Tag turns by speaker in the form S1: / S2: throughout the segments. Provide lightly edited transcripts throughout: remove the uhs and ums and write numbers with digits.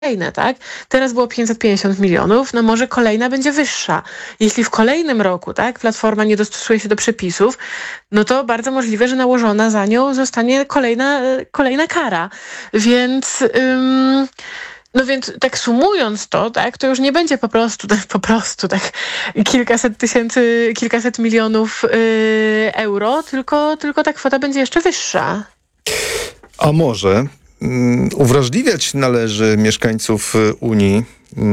S1: kolejne, tak? Teraz było 550 milionów, no może kolejna będzie wyższa. Jeśli w kolejnym roku, tak, Platforma nie dostosuje się do przepisów, no to bardzo możliwe, że nałożona za nią zostanie kolejna kara. Więc no więc tak sumując to, tak, to już nie będzie po prostu tak kilkaset milionów euro, tylko ta kwota będzie jeszcze wyższa.
S2: A może uwrażliwiać należy mieszkańców Unii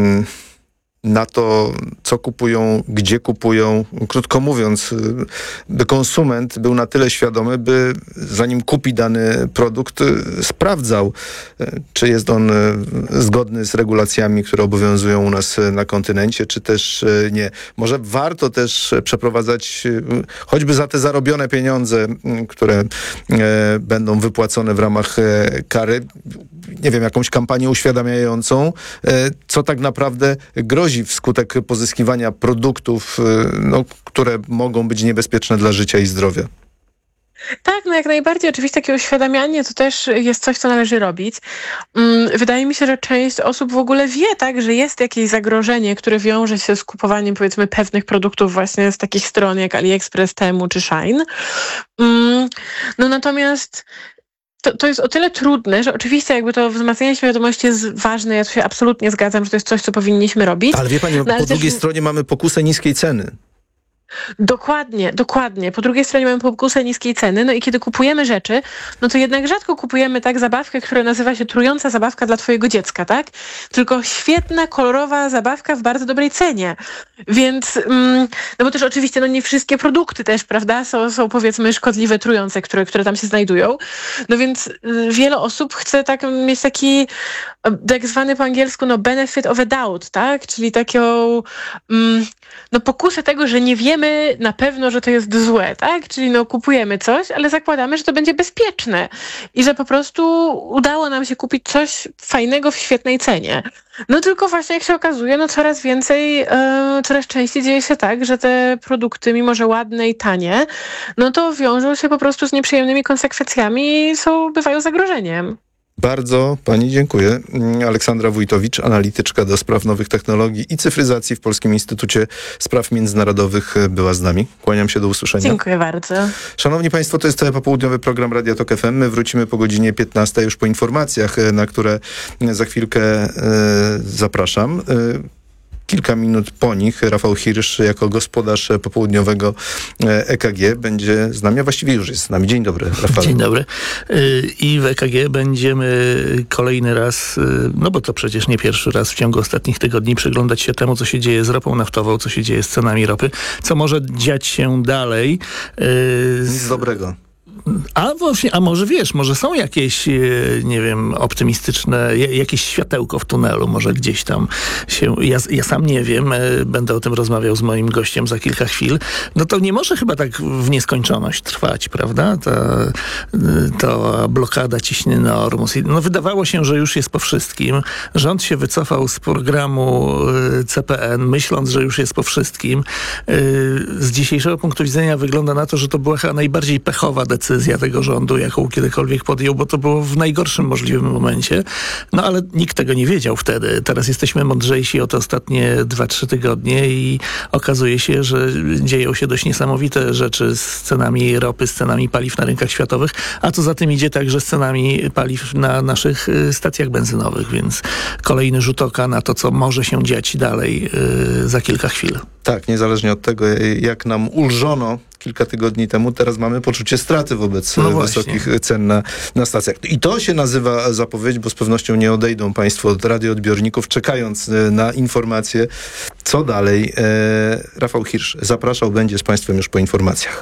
S2: na to, co kupują, gdzie kupują. Krótko mówiąc, by konsument był na tyle świadomy, by zanim kupi dany produkt, sprawdzał, czy jest on zgodny z regulacjami, które obowiązują u nas na kontynencie, czy też nie. Może warto też przeprowadzać, choćby za te zarobione pieniądze, które będą wypłacone w ramach kary, nie wiem, jakąś kampanię uświadamiającą, co tak naprawdę grozi wskutek pozyskiwania produktów, które mogą być niebezpieczne dla życia i zdrowia.
S1: Tak, no jak najbardziej. Oczywiście takie uświadamianie to też jest coś, co należy robić. Wydaje mi się, że część osób w ogóle wie, tak, że jest jakieś zagrożenie, które wiąże się z kupowaniem, powiedzmy, pewnych produktów właśnie z takich stron jak AliExpress, Temu czy Shein. No natomiast to jest o tyle trudne, że oczywiście jakby to wzmacnianie świadomości jest ważne. Ja tu się absolutnie zgadzam, że to jest coś, co powinniśmy robić.
S2: Ale wie pani, po drugiej stronie mamy pokusę niskiej ceny.
S1: Dokładnie. Po drugiej stronie mamy pokusę niskiej ceny, no i kiedy kupujemy rzeczy, no to jednak rzadko kupujemy tak zabawkę, która nazywa się trująca zabawka dla twojego dziecka, tak? Tylko świetna, kolorowa zabawka w bardzo dobrej cenie. Więc, no bo też oczywiście, no nie wszystkie produkty też, prawda, są powiedzmy szkodliwe, trujące, które tam się znajdują. No więc wiele osób chce mieć taki tak zwany po angielsku, no benefit of a doubt, tak? Czyli taką, no pokusę tego, że nie wiemy na pewno, że to jest złe, tak? Czyli no kupujemy coś, ale zakładamy, że to będzie bezpieczne i że po prostu udało nam się kupić coś fajnego w świetnej cenie. No tylko właśnie jak się okazuje, no coraz więcej, coraz częściej dzieje się tak, że te produkty, mimo że ładne i tanie, no to wiążą się po prostu z nieprzyjemnymi konsekwencjami i bywają zagrożeniem.
S2: Bardzo pani dziękuję. Aleksandra Wójtowicz, analityczka do spraw nowych technologii i cyfryzacji w Polskim Instytucie Spraw Międzynarodowych, była z nami. Kłaniam się, do usłyszenia.
S1: Dziękuję bardzo.
S2: Szanowni państwo, to jest popołudniowy program Radia Tok FM. My wrócimy po godzinie 15 już po informacjach, na które za chwilkę zapraszam. Kilka minut po nich Rafał Hirsch jako gospodarz popołudniowego EKG będzie z nami, a właściwie już jest z nami. Dzień dobry, Rafał.
S3: Dzień dobry. I w EKG będziemy kolejny raz, no bo to przecież nie pierwszy raz w ciągu ostatnich tygodni, przyglądać się temu, co się dzieje z ropą naftową, co się dzieje z cenami ropy, co może dziać się dalej.
S2: Nic dobrego.
S3: A może wiesz, może są jakieś, nie wiem, optymistyczne, jakieś światełko w tunelu, może gdzieś tam się, ja sam nie wiem, będę o tym rozmawiał z moim gościem za kilka chwil. No to nie może chyba tak w nieskończoność trwać, prawda? Ta blokada ciśnienia norm. No wydawało się, że już jest po wszystkim. Rząd się wycofał z programu CPN, myśląc, że już jest po wszystkim. Z dzisiejszego punktu widzenia wygląda na to, że to była chyba najbardziej pechowa decyzja tego rządu, jaką kiedykolwiek podjął, bo to było w najgorszym możliwym momencie. No ale nikt tego nie wiedział wtedy. Teraz jesteśmy mądrzejsi o te ostatnie 2-3 tygodnie i okazuje się, że dzieją się dość niesamowite rzeczy z cenami ropy, z cenami paliw na rynkach światowych, a co za tym idzie także z cenami paliw na naszych stacjach benzynowych, więc kolejny rzut oka na to, co może się dziać dalej za kilka chwil.
S2: Tak, niezależnie od tego, jak nam ulżono kilka tygodni temu, teraz mamy poczucie straty wobec wysokich cen na stacjach. I to się nazywa zapowiedź, bo z pewnością nie odejdą państwo od radioodbiorników, czekając na informacje, co dalej. Rafał Hirsch zapraszał, będzie z państwem już po informacjach.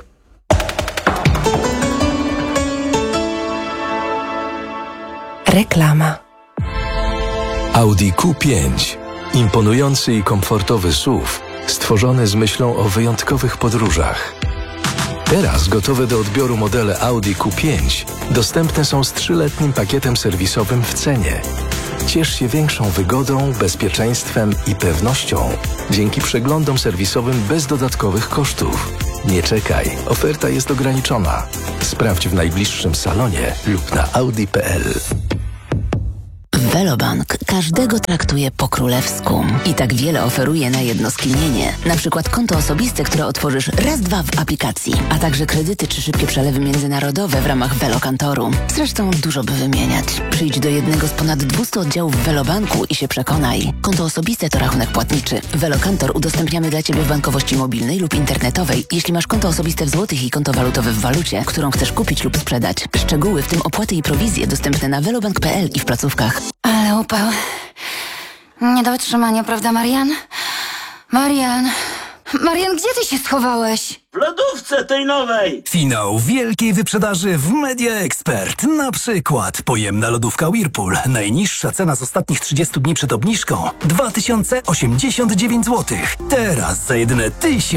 S4: Reklama.
S5: Audi Q5. Imponujący i komfortowy SUV, stworzony z myślą o wyjątkowych podróżach. Teraz gotowe do odbioru modele Audi Q5 dostępne są z 3-letnim pakietem serwisowym w cenie. Ciesz się większą wygodą, bezpieczeństwem i pewnością dzięki przeglądom serwisowym bez dodatkowych kosztów. Nie czekaj, oferta jest ograniczona. Sprawdź w najbliższym salonie lub na audi.pl.
S4: Velobank każdego traktuje po królewsku i tak wiele oferuje na jedno sklinienie. Na przykład konto osobiste, które otworzysz raz, dwa w aplikacji, a także kredyty czy szybkie przelewy międzynarodowe w ramach Velokantoru. Zresztą dużo by wymieniać. Przyjdź do jednego z ponad 200 oddziałów Velobanku i się przekonaj. Konto osobiste to rachunek płatniczy. Velokantor udostępniamy dla Ciebie w bankowości mobilnej lub internetowej, jeśli masz konto osobiste w złotych i konto walutowe w walucie, którą chcesz kupić lub sprzedać. Szczegóły, w tym opłaty i prowizje, dostępne na velobank.pl i w placówkach.
S6: Ale upał. Nie do wytrzymania, prawda, Marian? Marian, gdzie ty się schowałeś?
S7: W lodówce tej nowej!
S8: Finał wielkiej wyprzedaży w Media Expert. Na przykład pojemna lodówka Whirlpool. Najniższa cena z ostatnich 30 dni przed obniżką 2089 zł. Teraz za jedyne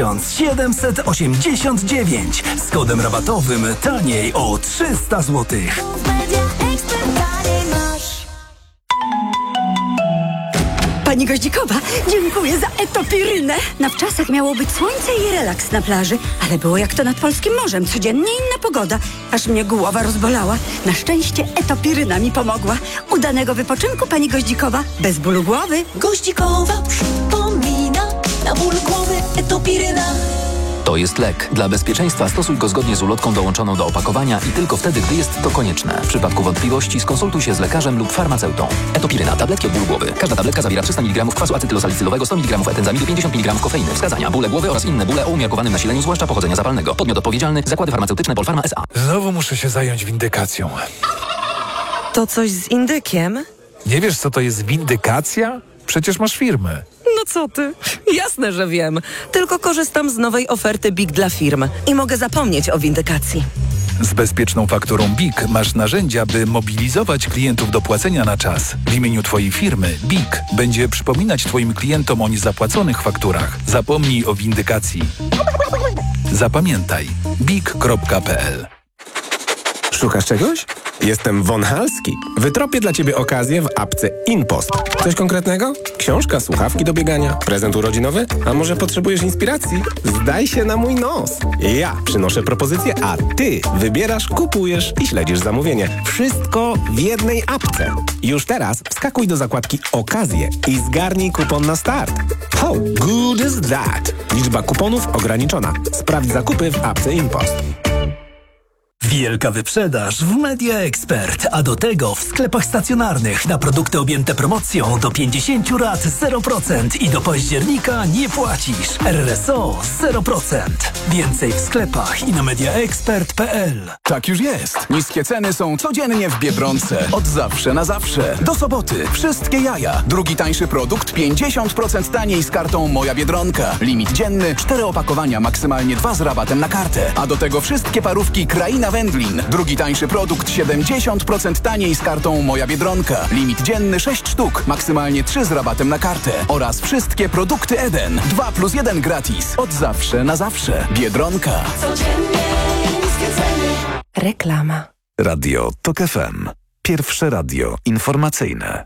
S8: 1789. Z kodem rabatowym taniej o 300 zł.
S9: Pani Goździkowa, dziękuję za etopirynę. Na wczasach miało być słońce i relaks na plaży, ale było jak to nad polskim morzem. Codziennie inna pogoda. Aż mnie głowa rozbolała. Na szczęście etopiryna mi pomogła. Udanego wypoczynku, pani Goździkowa, bez bólu głowy.
S10: Goździkowa przypomina, na ból głowy etopiryna.
S11: To jest lek. Dla bezpieczeństwa stosuj go zgodnie z ulotką dołączoną do opakowania i tylko wtedy, gdy jest to konieczne. W przypadku wątpliwości skonsultuj się z lekarzem lub farmaceutą. Etopiryna. Tabletki od bólu głowy. Każda tabletka zawiera 300 mg kwasu acetylosalicylowego, 100 mg etenzamidu, 50 mg kofeiny. Wskazania: bóle głowy oraz inne bóle o umiarkowanym nasileniu, zwłaszcza pochodzenia zapalnego. Podmiot odpowiedzialny: Zakłady Farmaceutyczne Polpharma S.A.
S12: Znowu muszę się zająć windykacją.
S13: To coś z indykiem?
S12: Nie wiesz, co to jest windykacja? Przecież masz firmę.
S13: No co ty? Jasne, że wiem. Tylko korzystam z nowej oferty BIG dla firm i mogę zapomnieć o windykacji.
S12: Z bezpieczną fakturą BIG masz narzędzia, by mobilizować klientów do płacenia na czas. W imieniu Twojej firmy BIG będzie przypominać Twoim klientom o niezapłaconych fakturach. Zapomnij o windykacji. Zapamiętaj. BIG.pl.
S14: Szukasz czegoś? Jestem Von Halski. Wytropię dla Ciebie okazję w apce InPost. Coś konkretnego? Książka, słuchawki do biegania, prezent urodzinowy? A może potrzebujesz inspiracji? Zdaj się na mój nos. Ja przynoszę propozycję, a Ty wybierasz, kupujesz i śledzisz zamówienie. Wszystko w jednej apce. Już teraz wskakuj do zakładki Okazje i zgarnij kupon na start. How good is that? Liczba kuponów ograniczona. Sprawdź zakupy w apce InPost.
S8: Wielka wyprzedaż w Media Expert, a do tego w sklepach stacjonarnych na produkty objęte promocją do 50 rat 0% i do października nie płacisz. RRSO 0%. Więcej w sklepach i na mediaexpert.pl.
S15: Tak już jest. Niskie ceny są codziennie w Biedronce. Od zawsze na zawsze. Do soboty. Wszystkie jaja. Drugi tańszy produkt 50% taniej z kartą Moja Biedronka. Limit dzienny 4 opakowania, maksymalnie 2 z rabatem na kartę. A do tego wszystkie parówki Kraina Wędlin. Drugi tańszy produkt 70% taniej z kartą Moja Biedronka. Limit dzienny 6 sztuk, maksymalnie 3 z rabatem na kartę. Oraz wszystkie produkty Eden. 2+1 gratis. Od zawsze na zawsze. Biedronka.
S10: Codziennie niskie ceny.
S13: Reklama.
S16: Radio TOK FM. Pierwsze radio informacyjne.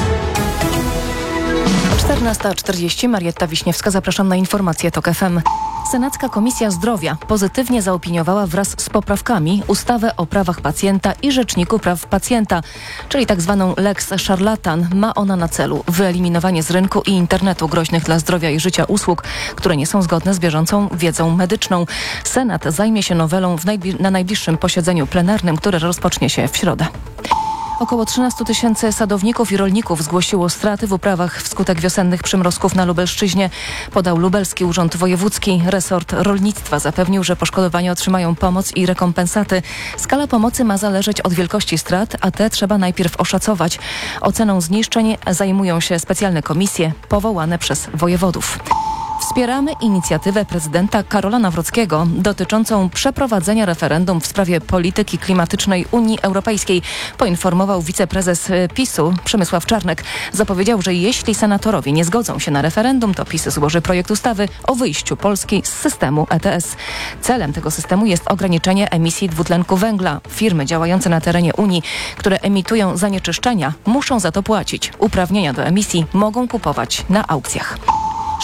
S17: 14:40. Marietta Wiśniewska, zapraszam na informacje TOK FM. Senacka Komisja Zdrowia pozytywnie zaopiniowała wraz z poprawkami ustawę o prawach pacjenta i Rzeczniku Praw Pacjenta, czyli tak zwaną Lex Szarlatan. Ma ona na celu wyeliminowanie z rynku i internetu groźnych dla zdrowia i życia usług, które nie są zgodne z bieżącą wiedzą medyczną. Senat zajmie się nowelą na najbliższym posiedzeniu plenarnym, które rozpocznie się w środę. Około 13 000 sadowników i rolników zgłosiło straty w uprawach wskutek wiosennych przymrozków na Lubelszczyźnie, podał Lubelski Urząd Wojewódzki. Resort rolnictwa zapewnił, że poszkodowani otrzymają pomoc i rekompensaty. Skala pomocy ma zależeć od wielkości strat, a te trzeba najpierw oszacować. Oceną zniszczeń zajmują się specjalne komisje powołane przez wojewodów. Wspieramy inicjatywę prezydenta Karola Nawrockiego dotyczącą przeprowadzenia referendum w sprawie polityki klimatycznej Unii Europejskiej, poinformował wiceprezes PiS-u Przemysław Czarnek. Zapowiedział, że jeśli senatorowie nie zgodzą się na referendum, to PiS złoży projekt ustawy o wyjściu Polski z systemu ETS. Celem tego systemu jest ograniczenie emisji dwutlenku węgla. Firmy działające na terenie Unii, które emitują zanieczyszczenia, muszą za to płacić. Uprawnienia do emisji mogą kupować na aukcjach.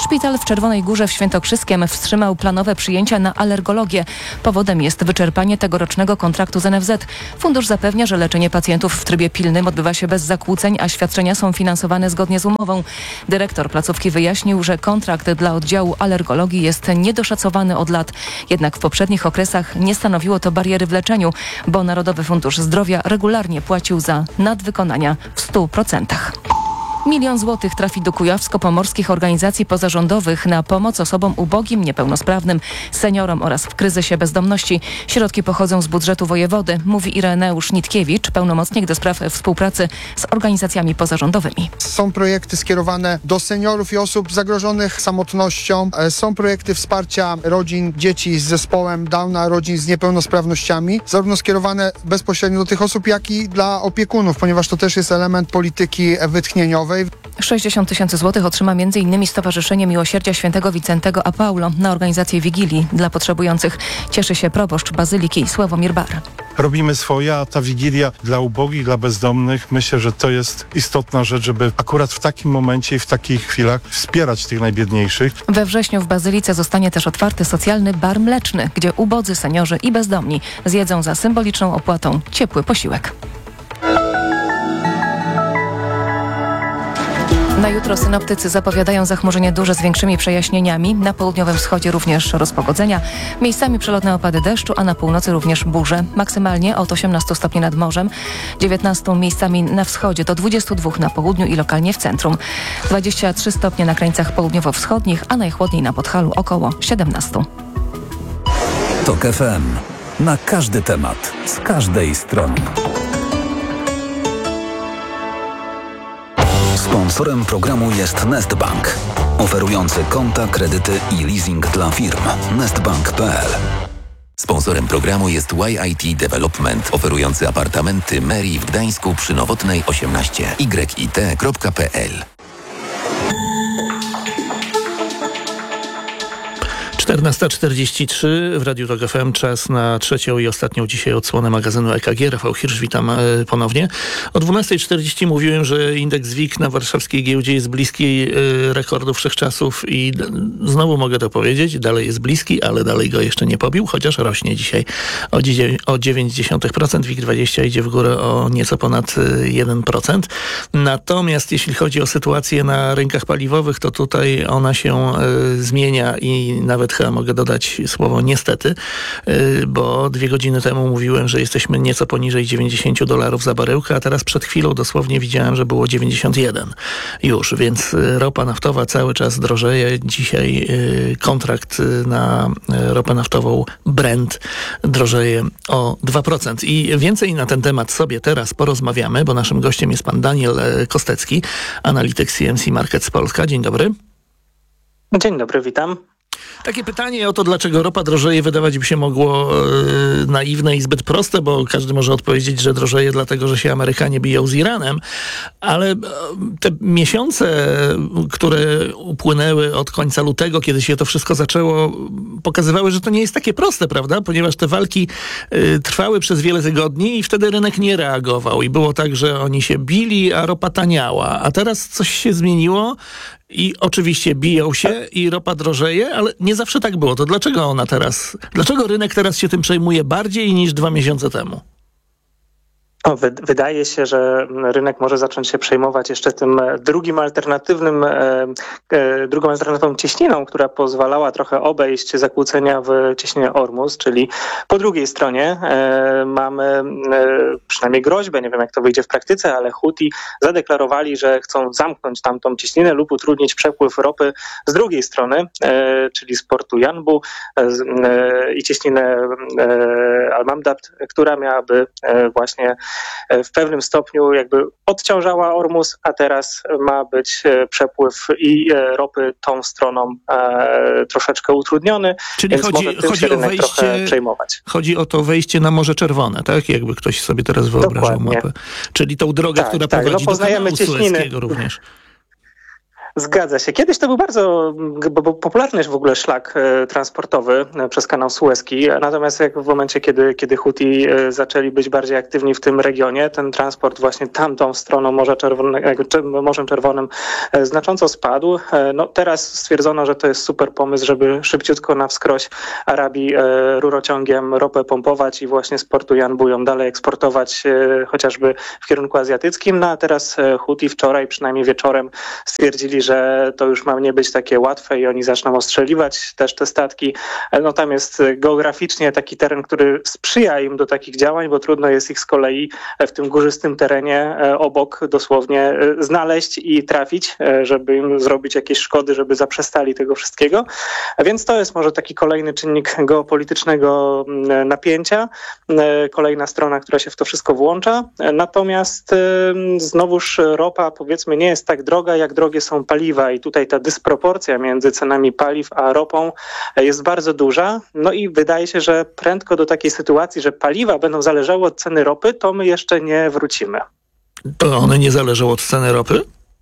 S17: Szpital w Czerwonej Górze w Świętokrzyskiem wstrzymał planowe przyjęcia na alergologię. Powodem jest wyczerpanie tegorocznego kontraktu z NFZ. Fundusz zapewnia, że leczenie pacjentów w trybie pilnym odbywa się bez zakłóceń, a świadczenia są finansowane zgodnie z umową. Dyrektor placówki wyjaśnił, że kontrakt dla oddziału alergologii jest niedoszacowany od lat. Jednak w poprzednich okresach nie stanowiło to bariery w leczeniu, bo Narodowy Fundusz Zdrowia regularnie płacił za nadwykonania w 100%. 1 000 000 złotych trafi do kujawsko-pomorskich organizacji pozarządowych na pomoc osobom ubogim, niepełnosprawnym, seniorom oraz w kryzysie bezdomności. Środki pochodzą z budżetu wojewody, mówi Ireneusz Nitkiewicz, pełnomocnik do spraw współpracy z organizacjami pozarządowymi.
S18: Są projekty skierowane do seniorów i osób zagrożonych samotnością. Są projekty wsparcia rodzin, dzieci z zespołem Downa, rodzin z niepełnosprawnościami, zarówno skierowane bezpośrednio do tych osób, jak i dla opiekunów, ponieważ to też jest element polityki wytchnieniowej.
S17: 60 000 złotych otrzyma m.in. Stowarzyszenie Miłosierdzia Świętego Wincentego a Paulo na organizację Wigilii dla potrzebujących. Cieszy się proboszcz Bazyliki Sławomir Bar.
S19: Robimy swoje, a ta Wigilia dla ubogich, dla bezdomnych, myślę, że to jest istotna rzecz, żeby akurat w takim momencie i w takich chwilach wspierać tych najbiedniejszych.
S17: We wrześniu w Bazylice zostanie też otwarty socjalny bar mleczny, gdzie ubodzy, seniorzy i bezdomni zjedzą za symboliczną opłatą ciepły posiłek. Na jutro synoptycy zapowiadają zachmurzenie duże z większymi przejaśnieniami. Na południowym wschodzie również rozpogodzenia. Miejscami przelotne opady deszczu, a na północy również burze. Maksymalnie od 18 stopni nad morzem, 19 miejscami na wschodzie, do 22 na południu i lokalnie w centrum. 23 stopnie na krańcach południowo-wschodnich, a najchłodniej na Podhalu około 17.
S16: TOK FM. Na każdy temat, z każdej strony.
S20: Sponsorem programu jest Nestbank, oferujący konta, kredyty i leasing dla firm. Nestbank.pl.
S21: Sponsorem programu jest YIT Development, oferujący apartamenty Meri w Gdańsku przy Nowotnej 18. YIT.pl.
S3: 14:43 w Radiu TOK FM. Czas na trzecią i ostatnią dzisiaj odsłonę magazynu EKG. Rafał Hirsch, witam ponownie. O 12:40 mówiłem, że indeks WIG na warszawskiej giełdzie jest bliski rekordu wszechczasów i znowu mogę to powiedzieć. Dalej jest bliski, ale dalej go jeszcze nie pobił, chociaż rośnie dzisiaj o 0,9%. WIG20 idzie w górę o nieco ponad 1%. Natomiast jeśli chodzi o sytuację na rynkach paliwowych, to tutaj ona się zmienia i nawet chyba mogę dodać słowo niestety, bo 2 godziny temu mówiłem, że jesteśmy nieco poniżej $90 za baryłkę, a teraz przed chwilą dosłownie widziałem, że było 91 już, więc ropa naftowa cały czas drożeje. Dzisiaj kontrakt na ropę naftową Brent drożeje o 2%. I więcej na ten temat sobie teraz porozmawiamy, bo naszym gościem jest pan Daniel Kostecki, analityk CMC Markets Polska. Dzień dobry.
S22: Dzień dobry, witam.
S3: Takie pytanie o to, dlaczego ropa drożeje, wydawać by się mogło naiwne i zbyt proste, bo każdy może odpowiedzieć, że drożeje dlatego, że się Amerykanie biją z Iranem, ale te miesiące, które upłynęły od końca lutego, kiedy się to wszystko zaczęło, pokazywały, że to nie jest takie proste, prawda? Ponieważ te walki trwały przez wiele tygodni i wtedy rynek nie reagował i było tak, że oni się bili, a ropa taniała, a teraz coś się zmieniło. I oczywiście biją się i ropa drożeje, ale nie zawsze tak było. To dlaczego rynek teraz się tym przejmuje bardziej niż 2 miesiące temu?
S22: Wydaje się, że rynek może zacząć się przejmować jeszcze tym drugą alternatywną cieśniną, która pozwalała trochę obejść zakłócenia w cieśninie Ormus, czyli po drugiej stronie mamy przynajmniej groźbę, nie wiem jak to wyjdzie w praktyce, ale Houthi zadeklarowali, że chcą zamknąć tamtą cieśninę lub utrudnić przepływ ropy z drugiej strony, czyli z portu Yanbu i cieśninę Al-Mamdad, która miałaby właśnie w pewnym stopniu jakby odciążała Ormus, a teraz ma być przepływ i ropy tą stroną troszeczkę utrudniony,
S3: czyli
S22: więc może tym się rynek trochę przejmować.
S3: Chodzi o to wejście na Morze Czerwone, tak? Jakby ktoś sobie teraz wyobrażał mapę. Czyli tą drogę, która prowadzi do kanału Sueskiego również.
S22: Zgadza się. Kiedyś to był bardzo popularny w ogóle szlak transportowy przez kanał Suezki, natomiast jak w momencie, kiedy Huti zaczęli być bardziej aktywni w tym regionie, ten transport właśnie tamtą stroną Morzem Czerwonym znacząco spadł. No, teraz stwierdzono, że to jest super pomysł, żeby szybciutko na wskroś Arabii rurociągiem ropę pompować i właśnie z portu Jan Bują dalej eksportować chociażby w kierunku azjatyckim. No a teraz Huti wczoraj, przynajmniej wieczorem, stwierdzili, że to już ma nie być takie łatwe i oni zaczną ostrzeliwać też te statki. No tam jest geograficznie taki teren, który sprzyja im do takich działań, bo trudno jest ich z kolei w tym górzystym terenie obok dosłownie znaleźć i trafić, żeby im zrobić jakieś szkody, żeby zaprzestali tego wszystkiego. Więc to jest może taki kolejny czynnik geopolitycznego napięcia, kolejna strona, która się w to wszystko włącza. Natomiast znowuż ropa, powiedzmy, nie jest tak droga, jak drogie są paliwa i tutaj ta dysproporcja między cenami paliw a ropą jest bardzo duża. No i wydaje się, że prędko do takiej sytuacji, że paliwa będą zależały od ceny ropy, to my jeszcze nie wrócimy.
S3: To one nie zależą od ceny ropy?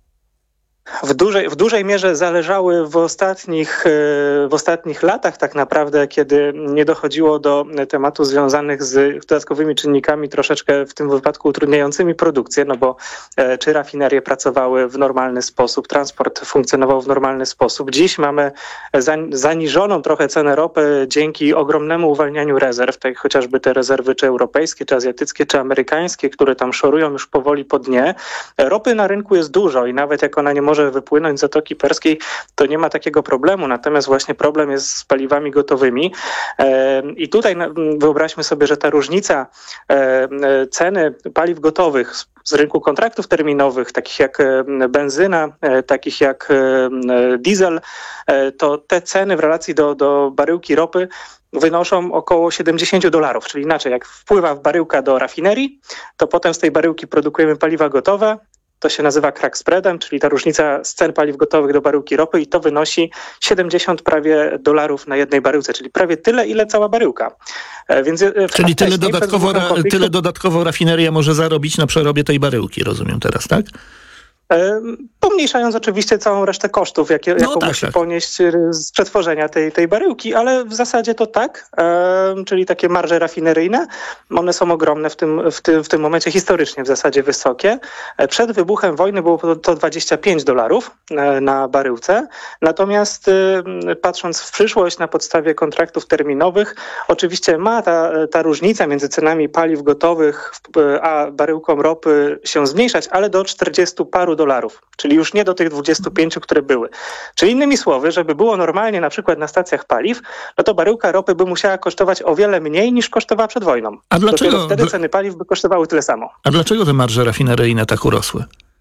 S22: W dużej mierze zależały w ostatnich latach tak naprawdę, kiedy nie dochodziło do tematów związanych z dodatkowymi czynnikami troszeczkę w tym wypadku utrudniającymi produkcję, no bo czy rafinerie pracowały w normalny sposób, transport funkcjonował w normalny sposób. Dziś mamy zaniżoną trochę cenę ropy dzięki ogromnemu uwalnianiu rezerw, tak chociażby te rezerwy czy europejskie, czy azjatyckie, czy amerykańskie, które tam szorują już powoli po dnie. Ropy na rynku jest dużo i nawet jak ona nie może wypłynąć z Zatoki Perskiej, to nie ma takiego problemu. Natomiast właśnie problem jest z paliwami gotowymi. I tutaj wyobraźmy sobie, że ta różnica ceny paliw gotowych z rynku kontraktów terminowych, takich jak benzyna, takich jak diesel, to te ceny w relacji do baryłki ropy wynoszą około $70, czyli inaczej, jak wpływa baryłka do rafinerii, to potem z tej baryłki produkujemy paliwa gotowe. To się nazywa crack spreadem, czyli ta różnica z cen paliw gotowych do baryłki ropy i to wynosi 70 prawie dolarów na jednej baryłce, czyli prawie tyle, ile cała baryłka. Więc
S3: czyli tyle dodatkowo rafineria może zarobić na przerobie tej baryłki, rozumiem teraz, tak?
S22: Pomniejszając oczywiście całą resztę kosztów, jaką musi ponieść z przetworzenia tej baryłki, ale w zasadzie to tak, czyli takie marże rafineryjne, one są ogromne w tym momencie, historycznie w zasadzie wysokie. Przed wybuchem wojny było to $25 na baryłce, natomiast patrząc w przyszłość na podstawie kontraktów terminowych, oczywiście ma ta różnica między cenami paliw gotowych a baryłką ropy się zmniejszać, ale do 40 paru dolarów, czyli już nie do tych 25, które były. Czyli innymi słowy, żeby było normalnie na przykład na stacjach paliw, no to baryłka ropy by musiała kosztować o wiele mniej niż kosztowała przed wojną.
S3: A dlaczego?
S22: Dopiero wtedy ceny paliw by kosztowały tyle samo.
S3: A dlaczego te marże rafineryjne tak urosły?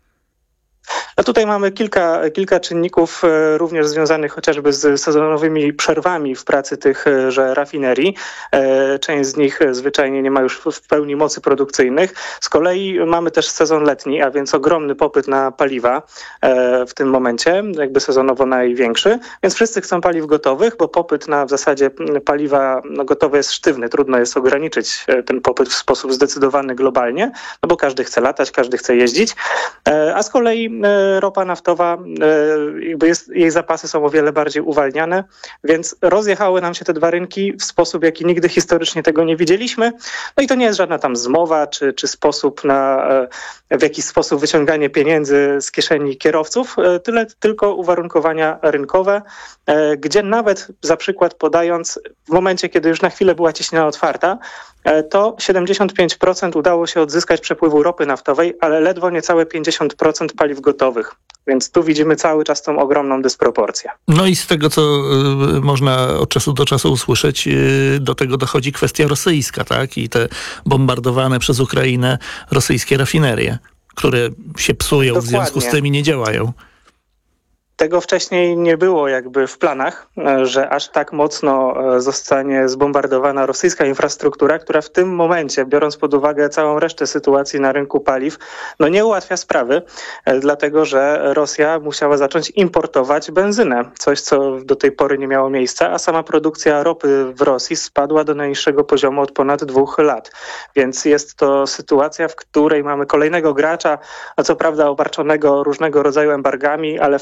S22: No tutaj mamy kilka czynników również związanych chociażby z sezonowymi przerwami w pracy tychże rafinerii. Część z nich zwyczajnie nie ma już w pełni mocy produkcyjnych. Z kolei mamy też sezon letni, a więc ogromny popyt na paliwa w tym momencie, jakby sezonowo największy. Więc wszyscy chcą paliw gotowych, bo popyt na w zasadzie paliwa gotowe jest sztywny. Trudno jest ograniczyć ten popyt w sposób zdecydowany globalnie, no bo każdy chce latać, każdy chce jeździć. A z kolei ropa naftowa, jakby jej zapasy są o wiele bardziej uwalniane, więc rozjechały nam się te dwa rynki w sposób, jaki nigdy historycznie tego nie widzieliśmy. No i to nie jest żadna tam zmowa, czy sposób na w jakiś sposób wyciąganie pieniędzy z kieszeni kierowców, tylko uwarunkowania rynkowe, gdzie nawet za przykład podając, w momencie, kiedy już na chwilę była ciśnina otwarta, to 75% udało się odzyskać przepływu ropy naftowej, ale ledwo niecałe 50% paliw gotowych. Więc tu widzimy cały czas tą ogromną dysproporcję.
S3: No i z tego, co można od czasu do czasu usłyszeć, do tego dochodzi kwestia rosyjska, tak? I te bombardowane przez Ukrainę rosyjskie rafinerie, które się psują. Dokładnie. W związku z tym i nie działają.
S22: Tego wcześniej nie było jakby w planach, że aż tak mocno zostanie zbombardowana rosyjska infrastruktura, która w tym momencie, biorąc pod uwagę całą resztę sytuacji na rynku paliw, no nie ułatwia sprawy, dlatego że Rosja musiała zacząć importować benzynę, coś co do tej pory nie miało miejsca, a sama produkcja ropy w Rosji spadła do najniższego poziomu od ponad 2 lat. Więc jest to sytuacja, w której mamy kolejnego gracza, a co prawda obarczonego różnego rodzaju embargami, ale flotą cięć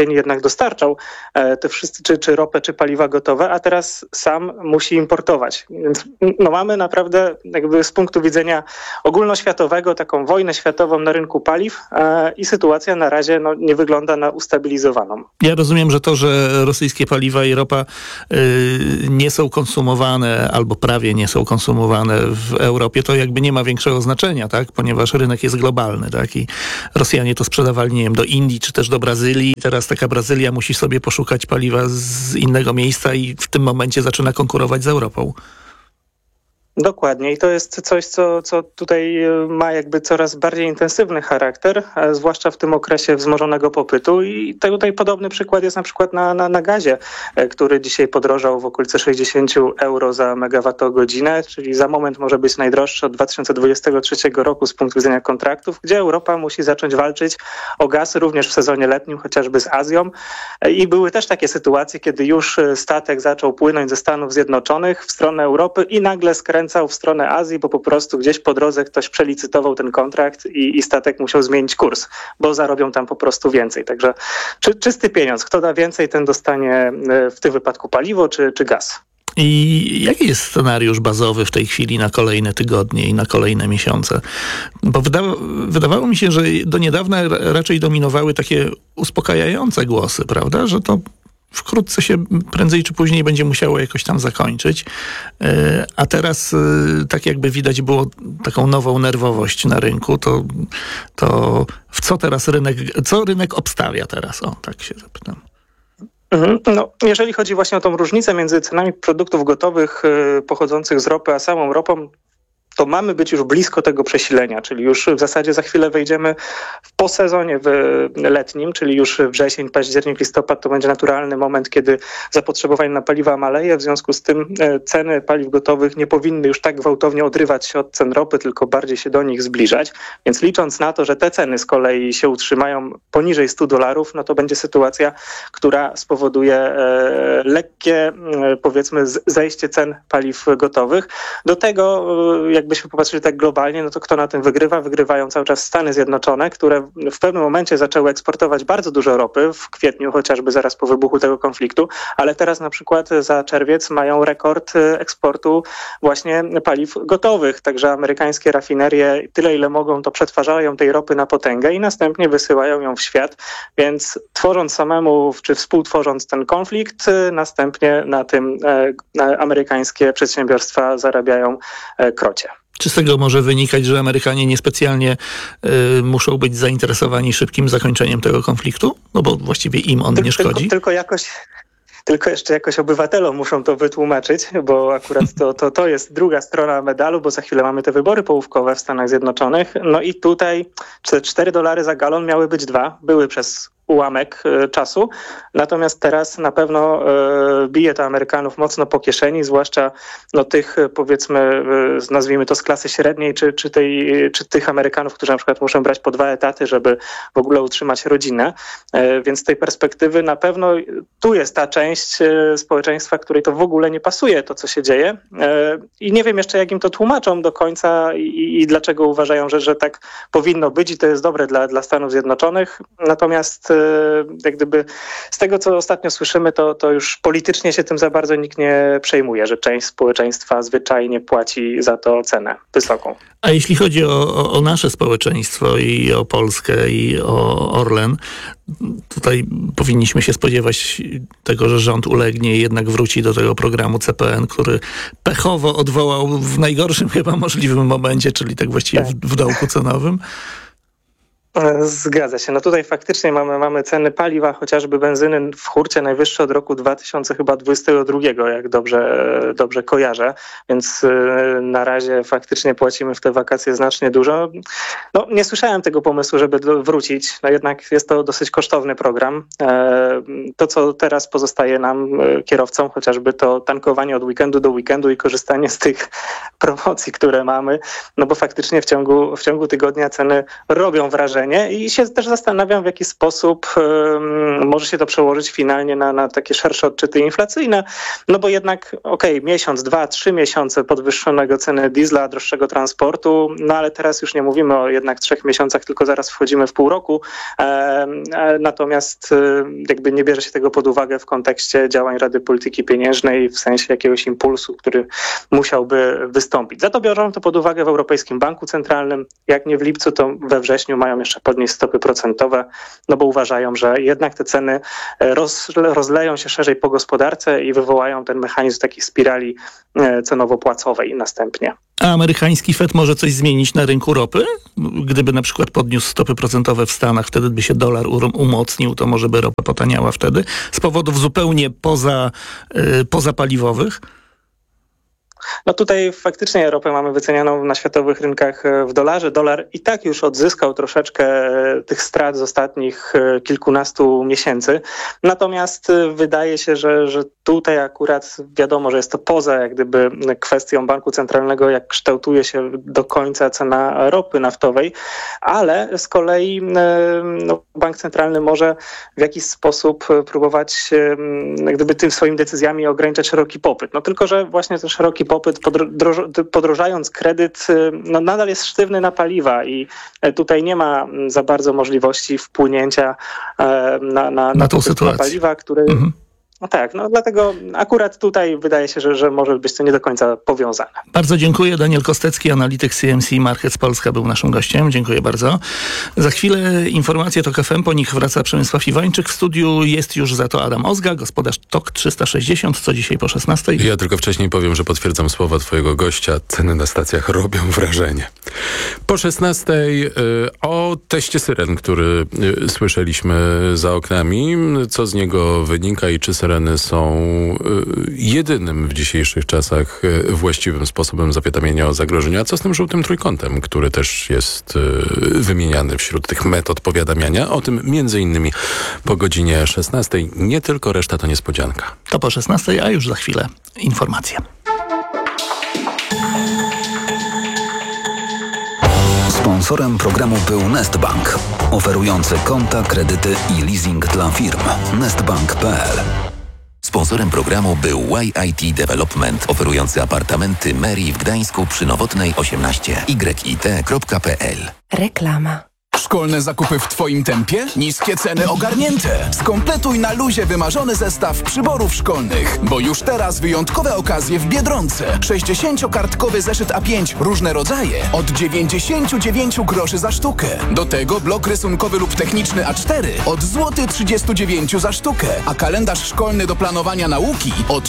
S22: Rosjanie jednak dostarczał te wszystkie, czy ropę, czy paliwa gotowe, a teraz sam musi importować. Więc no, mamy naprawdę jakby z punktu widzenia ogólnoświatowego taką wojnę światową na rynku paliw i sytuacja na razie nie wygląda na ustabilizowaną.
S3: Ja rozumiem, że to, że rosyjskie paliwa i ropa nie są konsumowane albo prawie nie są konsumowane w Europie, to jakby nie ma większego znaczenia, tak? Ponieważ rynek jest globalny, tak? I Rosjanie to sprzedawali, nie wiem, do Indii czy też do Brazylii. Teraz taka Brazylia musi sobie poszukać paliwa z innego miejsca i w tym momencie zaczyna konkurować z Europą.
S22: Dokładnie i to jest coś, co tutaj ma jakby coraz bardziej intensywny charakter, zwłaszcza w tym okresie wzmożonego popytu i tutaj podobny przykład jest na przykład na gazie, który dzisiaj podrożał w okolice 60 euro za megawattogodzinę, czyli za moment może być najdroższy od 2023 roku z punktu widzenia kontraktów, gdzie Europa musi zacząć walczyć o gaz również w sezonie letnim, chociażby z Azją i były też takie sytuacje, kiedy już statek zaczął płynąć ze Stanów Zjednoczonych w stronę Europy i nagle skręcał w stronę Azji, bo po prostu gdzieś po drodze ktoś przelicytował ten kontrakt i statek musiał zmienić kurs, bo zarobią tam po prostu więcej. Także czysty pieniądz. Kto da więcej, ten dostanie w tym wypadku paliwo czy gaz.
S3: I jaki jest scenariusz bazowy w tej chwili na kolejne tygodnie i na kolejne miesiące? Bo wydawało mi się, że do niedawna raczej dominowały takie uspokajające głosy, prawda? Że to wkrótce się prędzej czy później będzie musiało jakoś tam zakończyć. A teraz tak jakby widać było taką nową nerwowość na rynku. To w co teraz rynek obstawia teraz? O, tak się zapytam.
S22: No, jeżeli chodzi właśnie o tą różnicę między cenami produktów gotowych pochodzących z ropy, a samą ropą, to mamy być już blisko tego przesilenia, czyli już w zasadzie za chwilę wejdziemy po sezonie letnim, czyli już wrzesień, październik, listopad to będzie naturalny moment, kiedy zapotrzebowanie na paliwa maleje, w związku z tym ceny paliw gotowych nie powinny już tak gwałtownie odrywać się od cen ropy, tylko bardziej się do nich zbliżać, więc licząc na to, że te ceny z kolei się utrzymają poniżej $100, no to będzie sytuacja, która spowoduje lekkie, powiedzmy, zejście cen paliw gotowych. Do tego, jakbyśmy popatrzyli tak globalnie, no to kto na tym wygrywa? Wygrywają cały czas Stany Zjednoczone, które w pewnym momencie zaczęły eksportować bardzo dużo ropy, w kwietniu chociażby zaraz po wybuchu tego konfliktu, ale teraz na przykład za czerwiec mają rekord eksportu właśnie paliw gotowych, także amerykańskie rafinerie tyle ile mogą to przetwarzają tej ropy na potęgę i następnie wysyłają ją w świat, więc tworząc samemu czy współtworząc ten konflikt, następnie na tym amerykańskie przedsiębiorstwa zarabiają krocie.
S3: Czy z tego może wynikać, że Amerykanie niespecjalnie muszą być zainteresowani szybkim zakończeniem tego konfliktu? No bo właściwie im on nie szkodzi.
S22: Tylko jeszcze jakoś obywatelom muszą to wytłumaczyć, bo akurat to jest druga strona medalu, bo za chwilę mamy te wybory połówkowe w Stanach Zjednoczonych. No i tutaj $4 za galon miały być 2, były przez ułamek czasu, natomiast teraz na pewno bije to Amerykanów mocno po kieszeni, zwłaszcza tych, powiedzmy, nazwijmy to z klasy średniej, czy tych Amerykanów, którzy na przykład muszą brać po 2 etaty, żeby w ogóle utrzymać rodzinę, więc z tej perspektywy na pewno tu jest ta część społeczeństwa, której to w ogóle nie pasuje, to co się dzieje i nie wiem jeszcze jak im to tłumaczą do końca i dlaczego uważają, że tak powinno być i to jest dobre dla Stanów Zjednoczonych, natomiast jak gdyby z tego, co ostatnio słyszymy, to już politycznie się tym za bardzo nikt nie przejmuje, że część społeczeństwa zwyczajnie płaci za to cenę wysoką.
S3: A jeśli chodzi o nasze społeczeństwo i o Polskę i o Orlen, tutaj powinniśmy się spodziewać tego, że rząd ulegnie i jednak wróci do tego programu CPN, który pechowo odwołał w najgorszym chyba możliwym momencie, czyli tak właściwie w dołku cenowym.
S22: Zgadza się. No tutaj faktycznie mamy ceny paliwa, chociażby benzyny w hurcie najwyższe od roku 2022, jak dobrze kojarzę, więc na razie faktycznie płacimy w te wakacje znacznie dużo. No nie słyszałem tego pomysłu, żeby wrócić, no jednak jest to dosyć kosztowny program. To, co teraz pozostaje nam, kierowcom, chociażby to tankowanie od weekendu do weekendu i korzystanie z tych promocji, które mamy, no bo faktycznie w ciągu tygodnia ceny robią wrażenie, cenie i się też zastanawiam, w jaki sposób może się to przełożyć finalnie na takie szersze odczyty inflacyjne, no bo jednak miesiąc, 2, 3 miesiące podwyższonego ceny diesla, droższego transportu, no ale teraz już nie mówimy o jednak 3 miesiącach, tylko zaraz wchodzimy w pół roku, natomiast jakby nie bierze się tego pod uwagę w kontekście działań Rady Polityki Pieniężnej w sensie jakiegoś impulsu, który musiałby wystąpić. Za to biorą to pod uwagę w Europejskim Banku Centralnym. Jak nie w lipcu, to we wrześniu mają jeszcze podnieść stopy procentowe, no bo uważają, że jednak te ceny rozleją się szerzej po gospodarce i wywołają ten mechanizm takiej spirali cenowo-płacowej następnie.
S3: A amerykański Fed może coś zmienić na rynku ropy? Gdyby na przykład podniósł stopy procentowe w Stanach, wtedy by się dolar umocnił, to może by ropa potaniała wtedy z powodów zupełnie pozapaliwowych?
S22: No tutaj faktycznie ropę mamy wycenianą na światowych rynkach w dolarze. Dolar i tak już odzyskał troszeczkę tych strat z ostatnich kilkunastu miesięcy. Natomiast wydaje się, że tutaj akurat wiadomo, że jest to poza jak gdyby kwestią banku centralnego, jak kształtuje się do końca cena ropy naftowej, ale z kolei bank centralny może w jakiś sposób próbować jak gdyby tym swoimi decyzjami ograniczać szeroki popyt. No tylko, że właśnie ten szeroki popyt podrożając kredyt nadal jest sztywny na paliwa i tutaj nie ma za bardzo możliwości wpłynięcia na tą sytuację na paliwa, który... No tak, no dlatego akurat tutaj wydaje się, że może być to nie do końca powiązane.
S3: Bardzo dziękuję. Daniel Kostecki, analityk CMC Markets Polska był naszym gościem. Dziękuję bardzo. Za chwilę informacje TOK FM, po nich wraca Przemysław Iwańczyk. W studiu jest już za to Adam Ozga, gospodarz TOK 360, co dzisiaj po 16.
S1: Ja tylko wcześniej powiem, że potwierdzam słowa twojego gościa. Ceny na stacjach robią wrażenie. Po 16 o teście syren, który słyszeliśmy za oknami. Co z niego wynika i czy syreny są jedynym w dzisiejszych czasach właściwym sposobem zawiadamiania o zagrożeniu. A co z tym żółtym trójkątem, który też jest wymieniany wśród tych metod powiadamiania? O tym między innymi po godzinie 16. Nie tylko, reszta to niespodzianka.
S3: To po 16, a już za chwilę informacje.
S20: Sponsorem programu był Nestbank, oferujący konta, kredyty i leasing dla firm. Nestbank.pl.
S21: Sponsorem programu był YIT Development, oferujący apartamenty Mary w Gdańsku przy Nowotnej 18. YIT.pl.
S4: Reklama.
S15: Szkolne zakupy w Twoim tempie? Niskie ceny ogarnięte. Skompletuj na luzie wymarzony zestaw przyborów szkolnych, bo już teraz wyjątkowe okazje w Biedronce. 60-kartkowy zeszyt A5, różne rodzaje, od 99 groszy za sztukę. Do tego blok rysunkowy lub techniczny A4 od złoty 39 za sztukę, a kalendarz szkolny do planowania nauki od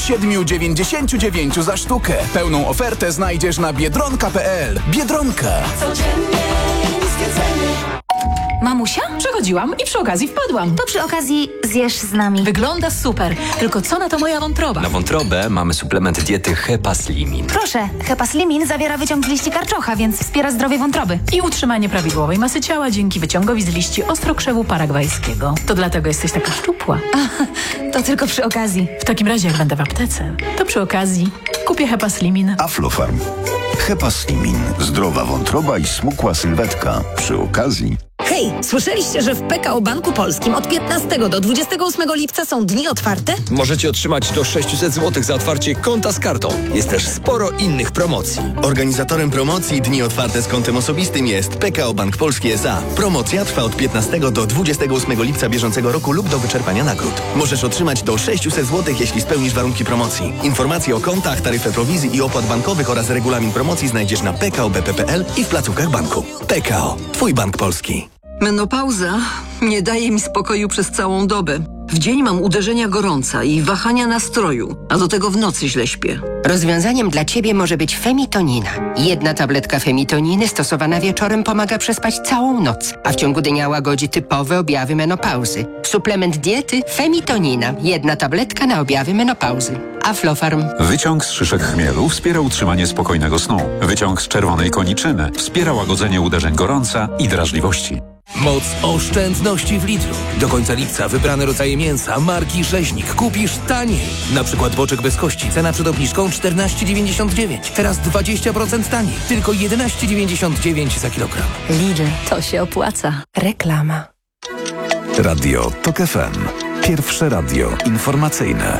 S15: 7,99 za sztukę. Pełną ofertę znajdziesz na biedronka.pl. Biedronka.
S10: Codziennie niskie ceny.
S2: Mamusia? Przechodziłam i przy okazji wpadłam.
S6: To przy okazji zjesz z nami.
S2: Wygląda super, tylko co na to moja wątroba?
S23: Na wątrobę mamy suplement diety Hepaslimin.
S6: Proszę, Hepaslimin zawiera wyciąg z liści karczocha, więc wspiera zdrowie wątroby.
S2: I utrzymanie prawidłowej masy ciała dzięki wyciągowi z liści ostrokrzewu paragwajskiego. To dlatego jesteś taka szczupła.
S6: To tylko przy okazji.
S2: W takim razie jak będę w aptece, to przy okazji kupię Hepaslimin.
S24: Aflofarm. Hepaslimin. Zdrowa wątroba i smukła sylwetka. Przy okazji...
S25: Hej, słyszeliście, że w PKO Banku Polskim od 15 do 28 lipca są dni otwarte?
S26: Możecie otrzymać do 600 zł za otwarcie konta z kartą. Jest też sporo innych promocji.
S27: Organizatorem promocji Dni Otwarte z kontem osobistym jest PKO Bank Polski S.A. Promocja trwa od 15 do 28 lipca bieżącego roku lub do wyczerpania nagród. Możesz otrzymać do 600 zł, jeśli spełnisz warunki promocji. Informacje o kontach, taryfę prowizji i opłat bankowych oraz regulamin promocji znajdziesz na pkobp.pl i w placówkach banku. PKO. Twój bank polski.
S28: Menopauza nie daje mi spokoju przez całą dobę. W dzień mam uderzenia gorąca i wahania nastroju, a do tego w nocy źle śpię.
S29: Rozwiązaniem dla Ciebie może być femitonina. Jedna tabletka femitoniny stosowana wieczorem pomaga przespać całą noc, a w ciągu dnia łagodzi typowe objawy menopauzy. Suplement diety femitonina. Jedna tabletka na objawy menopauzy. Aflofarm.
S30: Wyciąg z szyszek chmielu wspiera utrzymanie spokojnego snu. Wyciąg z czerwonej koniczyny wspiera łagodzenie uderzeń gorąca i drażliwości.
S5: Moc oszczędności w Lidlu. Do końca lipca wybrane rodzaje mięsa marki Rzeźnik kupisz taniej. Na przykład boczek bez kości, cena przed obniżką 14,99. Teraz 20% taniej. Tylko 11,99 za kilogram.
S4: Lidl, to się opłaca. Reklama.
S16: Radio TOK FM. Pierwsze radio informacyjne.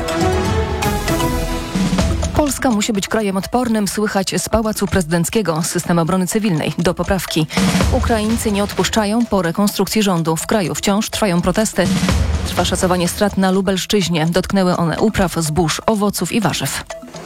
S17: Polska musi być krajem odpornym, słychać z Pałacu Prezydenckiego, system obrony cywilnej, do poprawki. Ukraińcy nie odpuszczają po rekonstrukcji rządu. W kraju wciąż trwają protesty. Trwa szacowanie strat na Lubelszczyźnie. Dotknęły one upraw, zbóż, owoców i warzyw.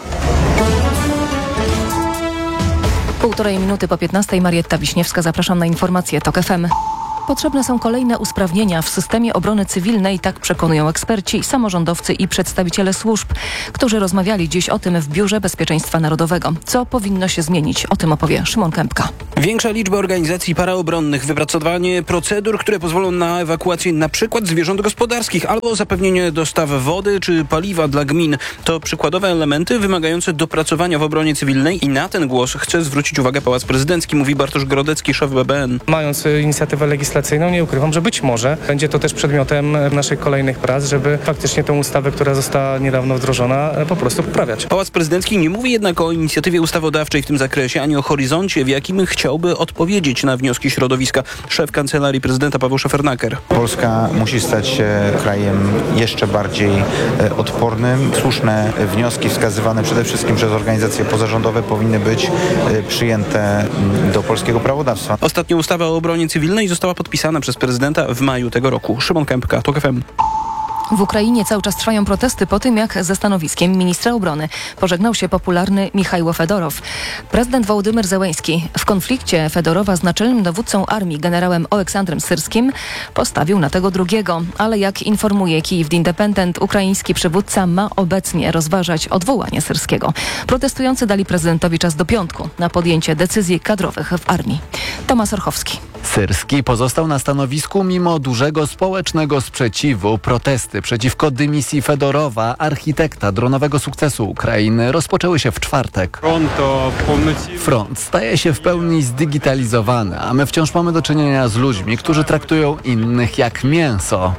S17: 1,5 minuty po 15:00. Marietta Wiśniewska, zapraszam na informacje TOK FM. Potrzebne są kolejne usprawnienia w systemie obrony cywilnej, tak przekonują eksperci, samorządowcy i przedstawiciele służb, którzy rozmawiali dziś o tym w Biurze Bezpieczeństwa Narodowego. Co powinno się zmienić? O tym opowie Szymon Kępka.
S7: Większa liczba organizacji paraobronnych, wypracowanie procedur, które pozwolą na ewakuację np. zwierząt gospodarskich albo zapewnienie dostaw wody czy paliwa dla gmin. To przykładowe elementy wymagające dopracowania w obronie cywilnej i na ten głos chce zwrócić uwagę Pałac Prezydencki, mówi Bartosz Grodecki, szef BBN.
S8: Mając inicjatywę legislacyjną, nie ukrywam, że być może będzie to też przedmiotem naszych kolejnych prac, żeby faktycznie tę ustawę, która została niedawno wdrożona, po prostu poprawiać.
S7: Pałac Prezydencki nie mówi jednak o inicjatywie ustawodawczej w tym zakresie, ani o horyzoncie, w jakim chciałby odpowiedzieć na wnioski środowiska. Szef Kancelarii Prezydenta Paweł Szefernaker.
S9: Polska musi stać się krajem jeszcze bardziej odpornym. Słuszne wnioski wskazywane przede wszystkim przez organizacje pozarządowe powinny być przyjęte do polskiego prawodawstwa.
S7: Ostatnia ustawa o obronie cywilnej została podpisana przez prezydenta w maju tego roku. Szymon Kępka, TOK FM.
S17: W Ukrainie cały czas trwają protesty po tym, jak ze stanowiskiem ministra obrony pożegnał się popularny Michajło Fedorow. Prezydent Wołodymyr Zełenski w konflikcie Fedorowa z naczelnym dowódcą armii generałem Oleksandrem Syrskim postawił na tego drugiego, ale jak informuje Kijów Independent, ukraiński przywódca ma obecnie rozważać odwołanie Syrskiego. Protestujący dali prezydentowi czas do piątku na podjęcie decyzji kadrowych w armii. Tomasz Orchowski.
S11: Syrski pozostał na stanowisku mimo dużego społecznego sprzeciwu. Protesty przeciwko dymisji Fedorowa, architekta dronowego sukcesu Ukrainy, rozpoczęły się w czwartek. Front staje się w pełni zdigitalizowany, a my wciąż mamy do czynienia z ludźmi, którzy traktują innych jak mięso.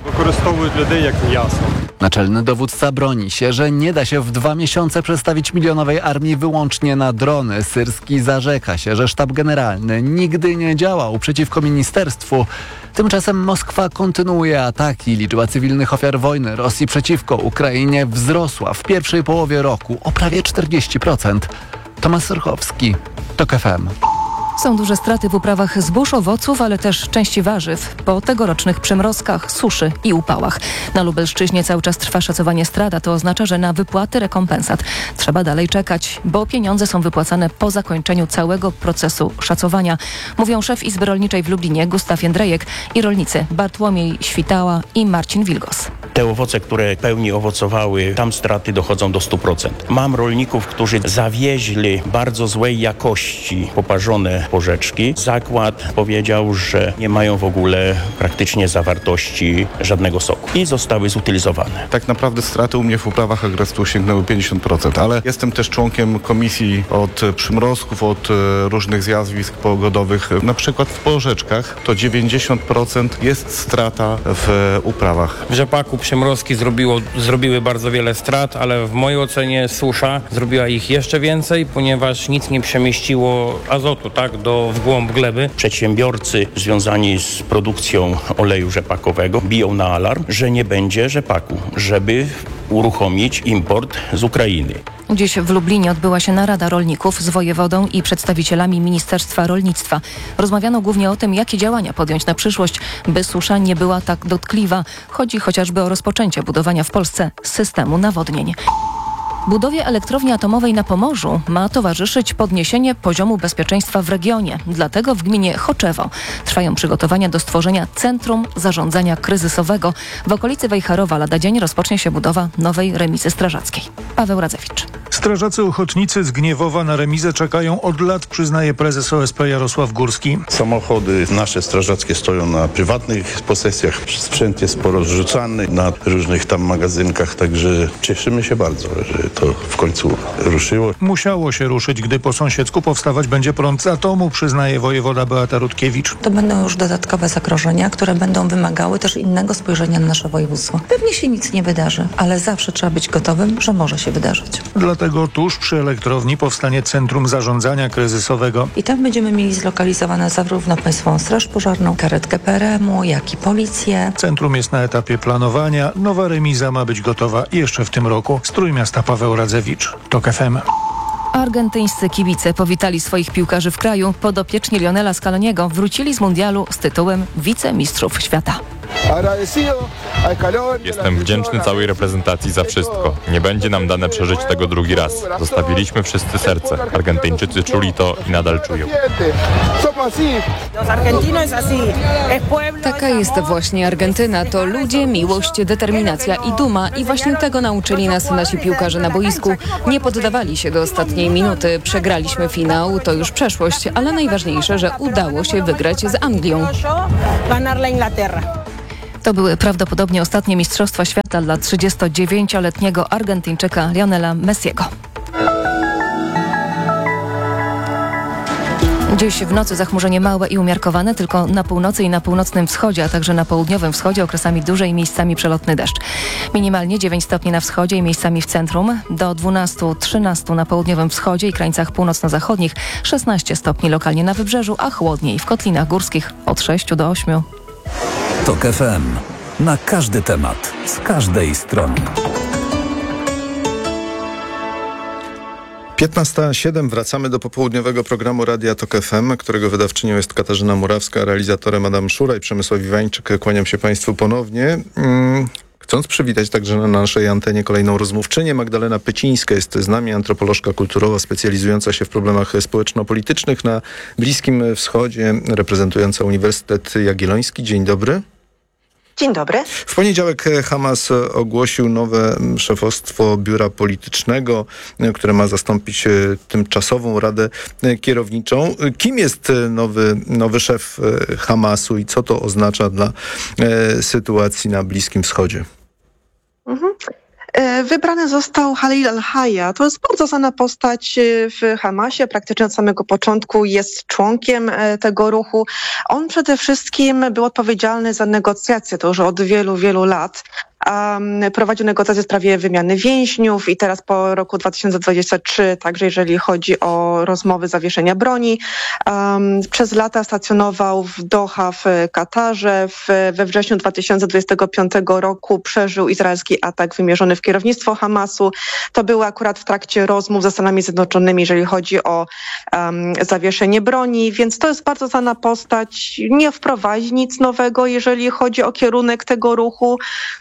S11: Naczelny dowódca broni się, że nie da się w 2 miesiące przestawić milionowej armii wyłącznie na drony. Syrski zarzeka się, że sztab generalny nigdy nie działał przeciwko ministerstwu. Tymczasem Moskwa kontynuuje ataki. Liczba cywilnych ofiar wojny Rosji przeciwko Ukrainie wzrosła w pierwszej połowie roku o prawie 40%. Tomasz Sorchowski, TOK FM.
S17: Są duże straty w uprawach zbóż, owoców, ale też części warzyw po tegorocznych przymrozkach, suszy i upałach. Na Lubelszczyźnie cały czas trwa szacowanie strat, a to oznacza, że na wypłaty rekompensat trzeba dalej czekać, bo pieniądze są wypłacane po zakończeniu całego procesu szacowania. Mówią szef Izby Rolniczej w Lublinie Gustaw Jędrejek i rolnicy Bartłomiej Świtała i Marcin Wilgos.
S12: Te owoce, które pełni owocowały, tam straty dochodzą do 100%. Mam rolników, którzy zawieźli bardzo złej jakości poparzone porzeczki. Zakład powiedział, że nie mają w ogóle praktycznie zawartości żadnego soku i zostały zutylizowane.
S13: Tak naprawdę straty u mnie w uprawach agrestu sięgnęły 50%, ale jestem też członkiem komisji od przymrozków, od różnych zjawisk pogodowych. Na przykład w porzeczkach to 90% jest strata w uprawach.
S14: W rzepaku przymrozki zrobiły bardzo wiele strat, ale w mojej ocenie susza zrobiła ich jeszcze więcej, ponieważ nic nie przemieściło azotu, tak, w głąb gleby.
S12: Przedsiębiorcy związani z produkcją oleju rzepakowego biją na alarm, że nie będzie rzepaku, żeby uruchomić import z Ukrainy.
S17: Dziś w Lublinie odbyła się narada rolników z wojewodą i przedstawicielami Ministerstwa Rolnictwa. Rozmawiano głównie o tym, jakie działania podjąć na przyszłość, by susza nie była tak dotkliwa. Chodzi chociażby o rozpoczęcie budowania w Polsce systemu nawodnień. Budowie elektrowni atomowej na Pomorzu ma towarzyszyć podniesienie poziomu bezpieczeństwa w regionie. Dlatego w gminie Choczewo trwają przygotowania do stworzenia Centrum Zarządzania Kryzysowego. W okolicy Wejherowa lada dzień rozpocznie się budowa nowej remizy strażackiej. Paweł Radzewicz.
S18: Strażacy ochotnicy z Gniewowa na remizę czekają od lat, przyznaje prezes OSP Jarosław Górski.
S19: Samochody nasze strażackie stoją na prywatnych posesjach. Sprzęt jest porozrzucany na różnych tam magazynkach, także cieszymy się bardzo, że to w końcu ruszyło.
S18: Musiało się ruszyć, gdy po sąsiedzku powstawać będzie prąd z atomu, przyznaje wojewoda Beata Rutkiewicz.
S1: To będą już dodatkowe zagrożenia, które będą wymagały też innego spojrzenia na nasze województwo. Pewnie się nic nie wydarzy, ale zawsze trzeba być gotowym, że może się wydarzyć.
S18: Dlatego tuż przy elektrowni powstanie Centrum Zarządzania Kryzysowego.
S1: I tam będziemy mieli zlokalizowane zarówno Państwową Straż Pożarną, karetkę PRM-u, jak i policję.
S18: Centrum jest na etapie planowania. Nowa remiza ma być gotowa jeszcze w tym roku. Z Trójmiasta Paweł Radzewicz, TOK FM.
S17: Argentyńscy kibice powitali swoich piłkarzy w kraju. Podopieczni Lionela Scaloniego wrócili z mundialu z tytułem wicemistrzów świata.
S2: Jestem wdzięczny całej reprezentacji za wszystko. Nie będzie nam dane przeżyć tego drugi raz. Zostawiliśmy wszyscy serce. Argentyńczycy czuli to i nadal czują.
S3: Taka jest właśnie Argentyna. To ludzie, miłość, determinacja i duma. I właśnie tego nauczyli nas nasi piłkarze na boisku. Nie poddawali się do ostatniej minuty. Przegraliśmy finał, to już przeszłość, ale najważniejsze, że udało się wygrać z Anglią.
S17: To były prawdopodobnie ostatnie Mistrzostwa Świata dla 39-letniego Argentyńczyka Lionela Messiego. Dziś w nocy zachmurzenie małe i umiarkowane, tylko na północy i na północnym wschodzie, a także na południowym wschodzie okresami duże i miejscami przelotny deszcz. Minimalnie 9 stopni na wschodzie i miejscami w centrum, do 12-13 na południowym wschodzie i krańcach północno-zachodnich, 16 stopni lokalnie na wybrzeżu, a chłodniej w kotlinach górskich od 6 do 8.
S16: TOK FM. Na każdy temat, z każdej strony.
S6: 15:07. Wracamy do popołudniowego programu Radia TOK FM, którego wydawczynią jest Katarzyna Murawska, realizatorem Adam Szura i Przemysław Iwańczyk. Kłaniam się Państwu ponownie. Chcąc przywitać także na naszej antenie kolejną rozmówczynię, Magdalena Pycińska jest z nami, antropolożka kulturowa specjalizująca się w problemach społeczno-politycznych na Bliskim Wschodzie, reprezentująca Uniwersytet Jagielloński. Dzień dobry.
S10: Dzień dobry.
S6: W poniedziałek Hamas ogłosił nowe szefostwo biura politycznego, które ma zastąpić tymczasową radę kierowniczą. Kim jest nowy szef Hamasu i co to oznacza dla sytuacji na Bliskim Wschodzie?
S10: Wybrany został Khalil al-Hayya. To jest bardzo znana postać w Hamasie. Praktycznie od samego początku jest członkiem tego ruchu. On przede wszystkim był odpowiedzialny za negocjacje, to już od wielu, wielu lat. Prowadził negocjacje w sprawie wymiany więźniów i teraz po roku 2023, także jeżeli chodzi o rozmowy zawieszenia broni. Przez lata stacjonował w Doha w Katarze. We wrześniu 2025 roku przeżył izraelski atak wymierzony w kierownictwo Hamasu. To było akurat w trakcie rozmów ze Stanami Zjednoczonymi, jeżeli chodzi o zawieszenie broni, więc to jest bardzo znana postać. Nie wprowadzi nic nowego, jeżeli chodzi o kierunek tego ruchu.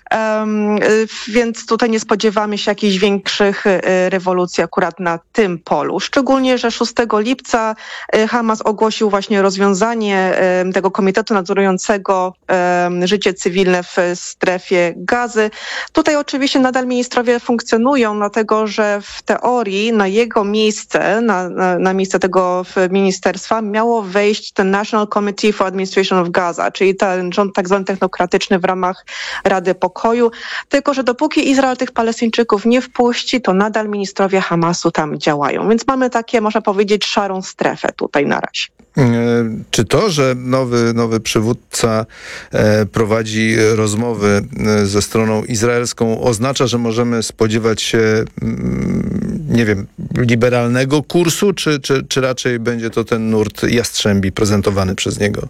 S10: Więc tutaj nie spodziewamy się jakichś większych rewolucji akurat na tym polu. Szczególnie, że 6 lipca Hamas ogłosił właśnie rozwiązanie tego komitetu nadzorującego życie cywilne w strefie Gazy. Tutaj oczywiście nadal ministrowie funkcjonują, dlatego że w teorii na jego miejsce, na miejsce tego ministerstwa miało wejść ten National Committee for Administration of Gaza, czyli ten rząd tak zwany technokratyczny w ramach Rady Pokoju. Tylko że dopóki Izrael tych Palestyńczyków nie wpuści, to nadal ministrowie Hamasu tam działają. Więc mamy takie, można powiedzieć, szarą strefę tutaj na razie.
S6: Czy to, że nowy przywódca prowadzi rozmowy ze stroną izraelską, oznacza, że możemy spodziewać się, nie wiem, liberalnego kursu, czy raczej będzie to ten nurt jastrzębi prezentowany przez niego?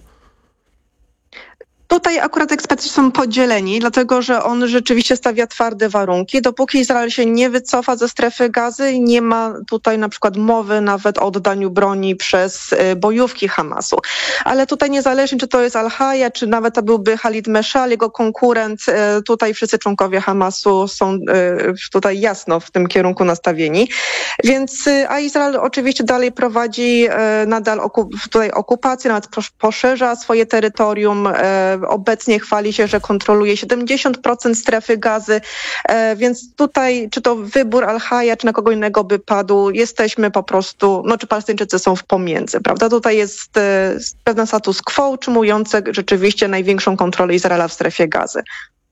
S10: Tutaj akurat eksperci są podzieleni, dlatego że on rzeczywiście stawia twarde warunki. Dopóki Izrael się nie wycofa ze strefy Gazy, nie ma tutaj na przykład mowy nawet o oddaniu broni przez bojówki Hamasu. Ale tutaj niezależnie, czy to jest al-Hayya, czy nawet to byłby Khalid Meshal, jego konkurent, tutaj wszyscy członkowie Hamasu są tutaj jasno w tym kierunku nastawieni. Więc, a Izrael oczywiście dalej prowadzi nadal tutaj okupację, nawet poszerza swoje terytorium. Obecnie chwali się, że kontroluje 70% strefy Gazy, więc tutaj czy to wybór al-Hayya, czy na kogo innego by padł, jesteśmy po prostu, czy Palestyńczycy są w pomiędzy, prawda? Tutaj jest pewien status quo utrzymujący rzeczywiście największą kontrolę Izraela w strefie Gazy.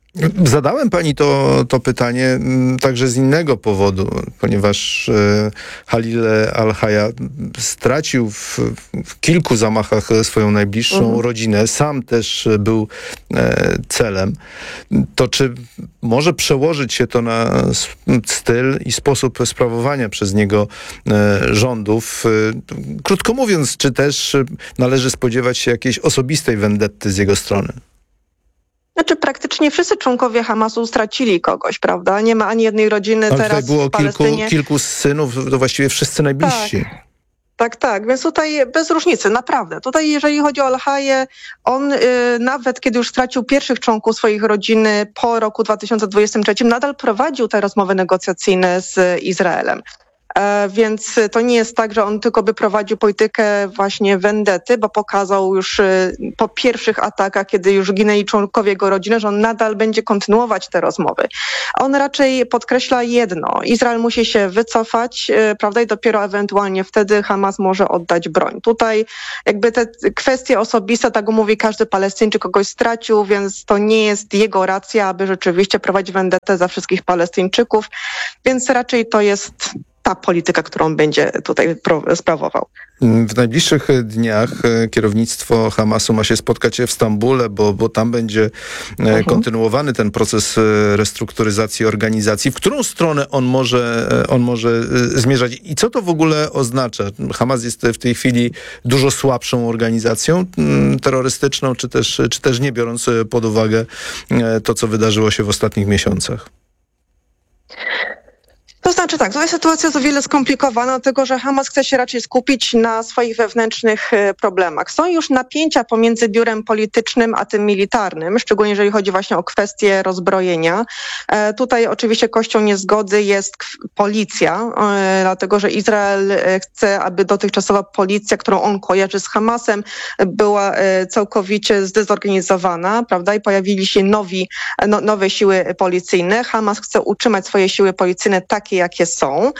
S6: Zadałem pani to pytanie także z innego powodu, ponieważ Halil al-Hayya stracił w kilku zamachach swoją najbliższą rodzinę. Sam też był celem. To czy może przełożyć się to na styl i sposób sprawowania przez niego rządów? Krótko mówiąc, czy też należy spodziewać się jakiejś osobistej wendetty z jego strony?
S10: Znaczy praktycznie wszyscy członkowie Hamasu stracili kogoś, prawda? Nie ma ani jednej rodziny
S6: ale
S10: teraz
S6: tutaj było
S10: w Palestynie.
S6: kilku synów, to właściwie wszyscy najbliżsi.
S10: Tak, więc tutaj bez różnicy, naprawdę. Tutaj jeżeli chodzi o al-Hayyę, on nawet kiedy już stracił pierwszych członków swojej rodziny po roku 2023, nadal prowadził te rozmowy negocjacyjne z Izraelem. Więc to nie jest tak, że on tylko by prowadził politykę właśnie wendety, bo pokazał już po pierwszych atakach, kiedy już ginęli członkowie jego rodziny, że on nadal będzie kontynuować te rozmowy. On raczej podkreśla jedno. Izrael musi się wycofać, prawda, i dopiero ewentualnie wtedy Hamas może oddać broń. Tutaj jakby te kwestie osobiste, tak mówi każdy Palestyńczyk, kogoś stracił, więc to nie jest jego racja, aby rzeczywiście prowadzić wendetę za wszystkich Palestyńczyków, więc raczej to jest ta polityka, którą będzie tutaj sprawował.
S6: W najbliższych dniach kierownictwo Hamasu ma się spotkać w Stambule, bo tam będzie kontynuowany ten proces restrukturyzacji organizacji. W którą stronę on może zmierzać? I co to w ogóle oznacza? Hamas jest w tej chwili dużo słabszą organizacją terrorystyczną, czy też nie, biorąc pod uwagę to, co wydarzyło się w ostatnich miesiącach?
S10: To znaczy tak, tutaj sytuacja jest o wiele skomplikowana, dlatego że Hamas chce się raczej skupić na swoich wewnętrznych problemach. Są już napięcia pomiędzy biurem politycznym a tym militarnym, szczególnie jeżeli chodzi właśnie o kwestię rozbrojenia. Tutaj oczywiście kością niezgody jest policja, dlatego że Izrael chce, aby dotychczasowa policja, którą on kojarzy z Hamasem, była całkowicie zdezorganizowana, prawda? I pojawili się nowe siły policyjne. Hamas chce utrzymać swoje siły policyjne takie, jakie są.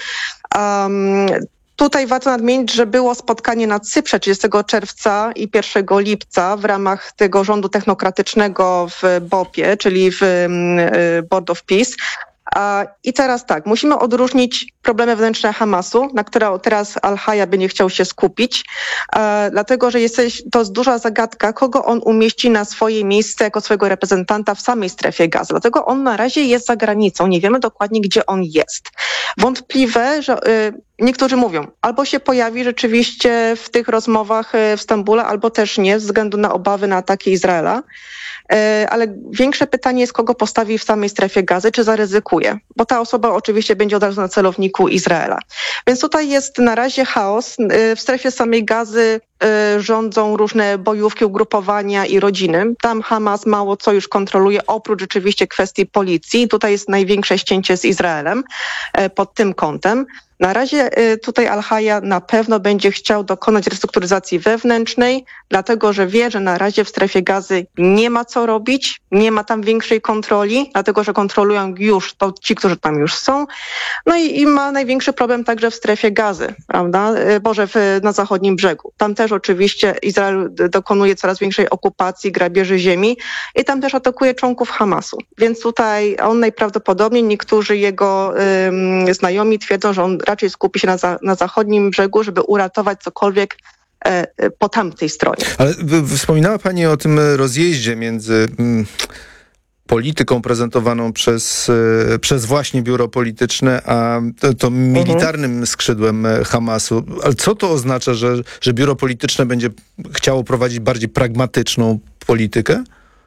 S10: Tutaj warto nadmienić, że było spotkanie na Cyprze 30 czerwca i 1 lipca w ramach tego rządu technokratycznego w BOP-ie, czyli w Board of Peace. I teraz tak, musimy odróżnić problemy wewnętrzne Hamasu, na które teraz al-Hayya będzie chciał się skupić, dlatego że to jest duża zagadka, kogo on umieści na swoje miejsce jako swojego reprezentanta w samej strefie Gazy. Dlatego on na razie jest za granicą, nie wiemy dokładnie, gdzie on jest. Wątpliwe, że niektórzy mówią, albo się pojawi rzeczywiście w tych rozmowach w Stambule, albo też nie, ze względu na obawy na ataki Izraela. Ale większe pytanie jest, kogo postawi w samej strefie Gazy, czy zaryzykuje, bo ta osoba oczywiście będzie od razu na celowniku Izraela. Więc tutaj jest na razie chaos. W strefie samej Gazy rządzą różne bojówki, ugrupowania i rodziny. Tam Hamas mało co już kontroluje, oprócz rzeczywiście kwestii policji. Tutaj jest największe ścięcie z Izraelem pod tym kątem. Na razie tutaj al-Hayya na pewno będzie chciał dokonać restrukturyzacji wewnętrznej, dlatego że wie, że na razie w strefie Gazy nie ma co robić, nie ma tam większej kontroli, dlatego że kontrolują już to ci, którzy tam już są. No i ma największy problem także w strefie Gazy, prawda? Na zachodnim brzegu. Tam też oczywiście Izrael dokonuje coraz większej okupacji, grabieży ziemi i tam też atakuje członków Hamasu. Więc tutaj on najprawdopodobniej, niektórzy jego znajomi twierdzą, że on raczej skupi się na zachodnim brzegu, żeby uratować cokolwiek po tamtej stronie.
S6: Ale wspominała pani o tym rozjeździe między polityką prezentowaną przez właśnie biuro polityczne, a to militarnym skrzydłem Hamasu. Ale co to oznacza, że biuro polityczne będzie chciało prowadzić bardziej pragmatyczną politykę?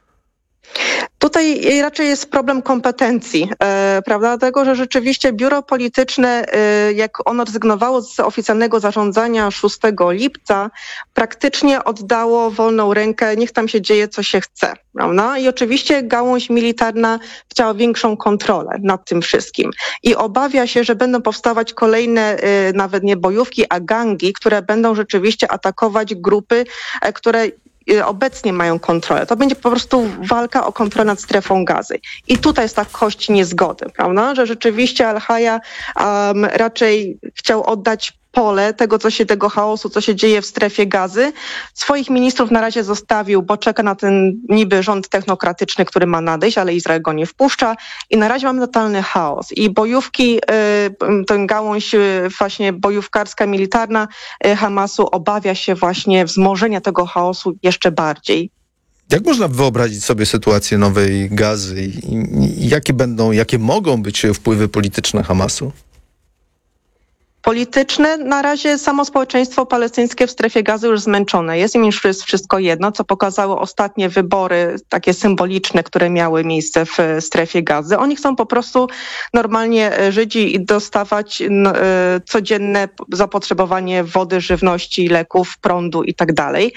S10: Tutaj raczej jest problem kompetencji, prawda? Dlatego, że rzeczywiście biuro polityczne, jak ono rezygnowało z oficjalnego zarządzania 6 lipca, praktycznie oddało wolną rękę, niech tam się dzieje, co się chce, prawda? I oczywiście gałąź militarna chciała większą kontrolę nad tym wszystkim. I obawia się, że będą powstawać kolejne, nawet nie bojówki, a gangi, które będą rzeczywiście atakować grupy, które obecnie mają kontrolę. To będzie po prostu walka o kontrolę nad strefą Gazy. I tutaj jest ta kość niezgody, prawda? Że rzeczywiście al-Hayya raczej chciał oddać pole tego chaosu, co się dzieje w strefie Gazy. Swoich ministrów na razie zostawił, bo czeka na ten niby rząd technokratyczny, który ma nadejść, ale Izrael go nie wpuszcza i na razie mamy totalny chaos. I bojówki, tę gałąź właśnie bojówkarska, militarna Hamasu obawia się właśnie wzmożenia tego chaosu jeszcze bardziej.
S6: Jak można wyobrazić sobie sytuację nowej Gazy i jakie mogą być wpływy polityczne Hamasu?
S10: Polityczne, na razie samo społeczeństwo palestyńskie w strefie Gazy już zmęczone jest. Im już jest wszystko jedno, co pokazały ostatnie wybory takie symboliczne, które miały miejsce w strefie Gazy. Oni chcą po prostu normalnie żyć i dostawać codzienne zapotrzebowanie wody, żywności, leków, prądu i tak dalej.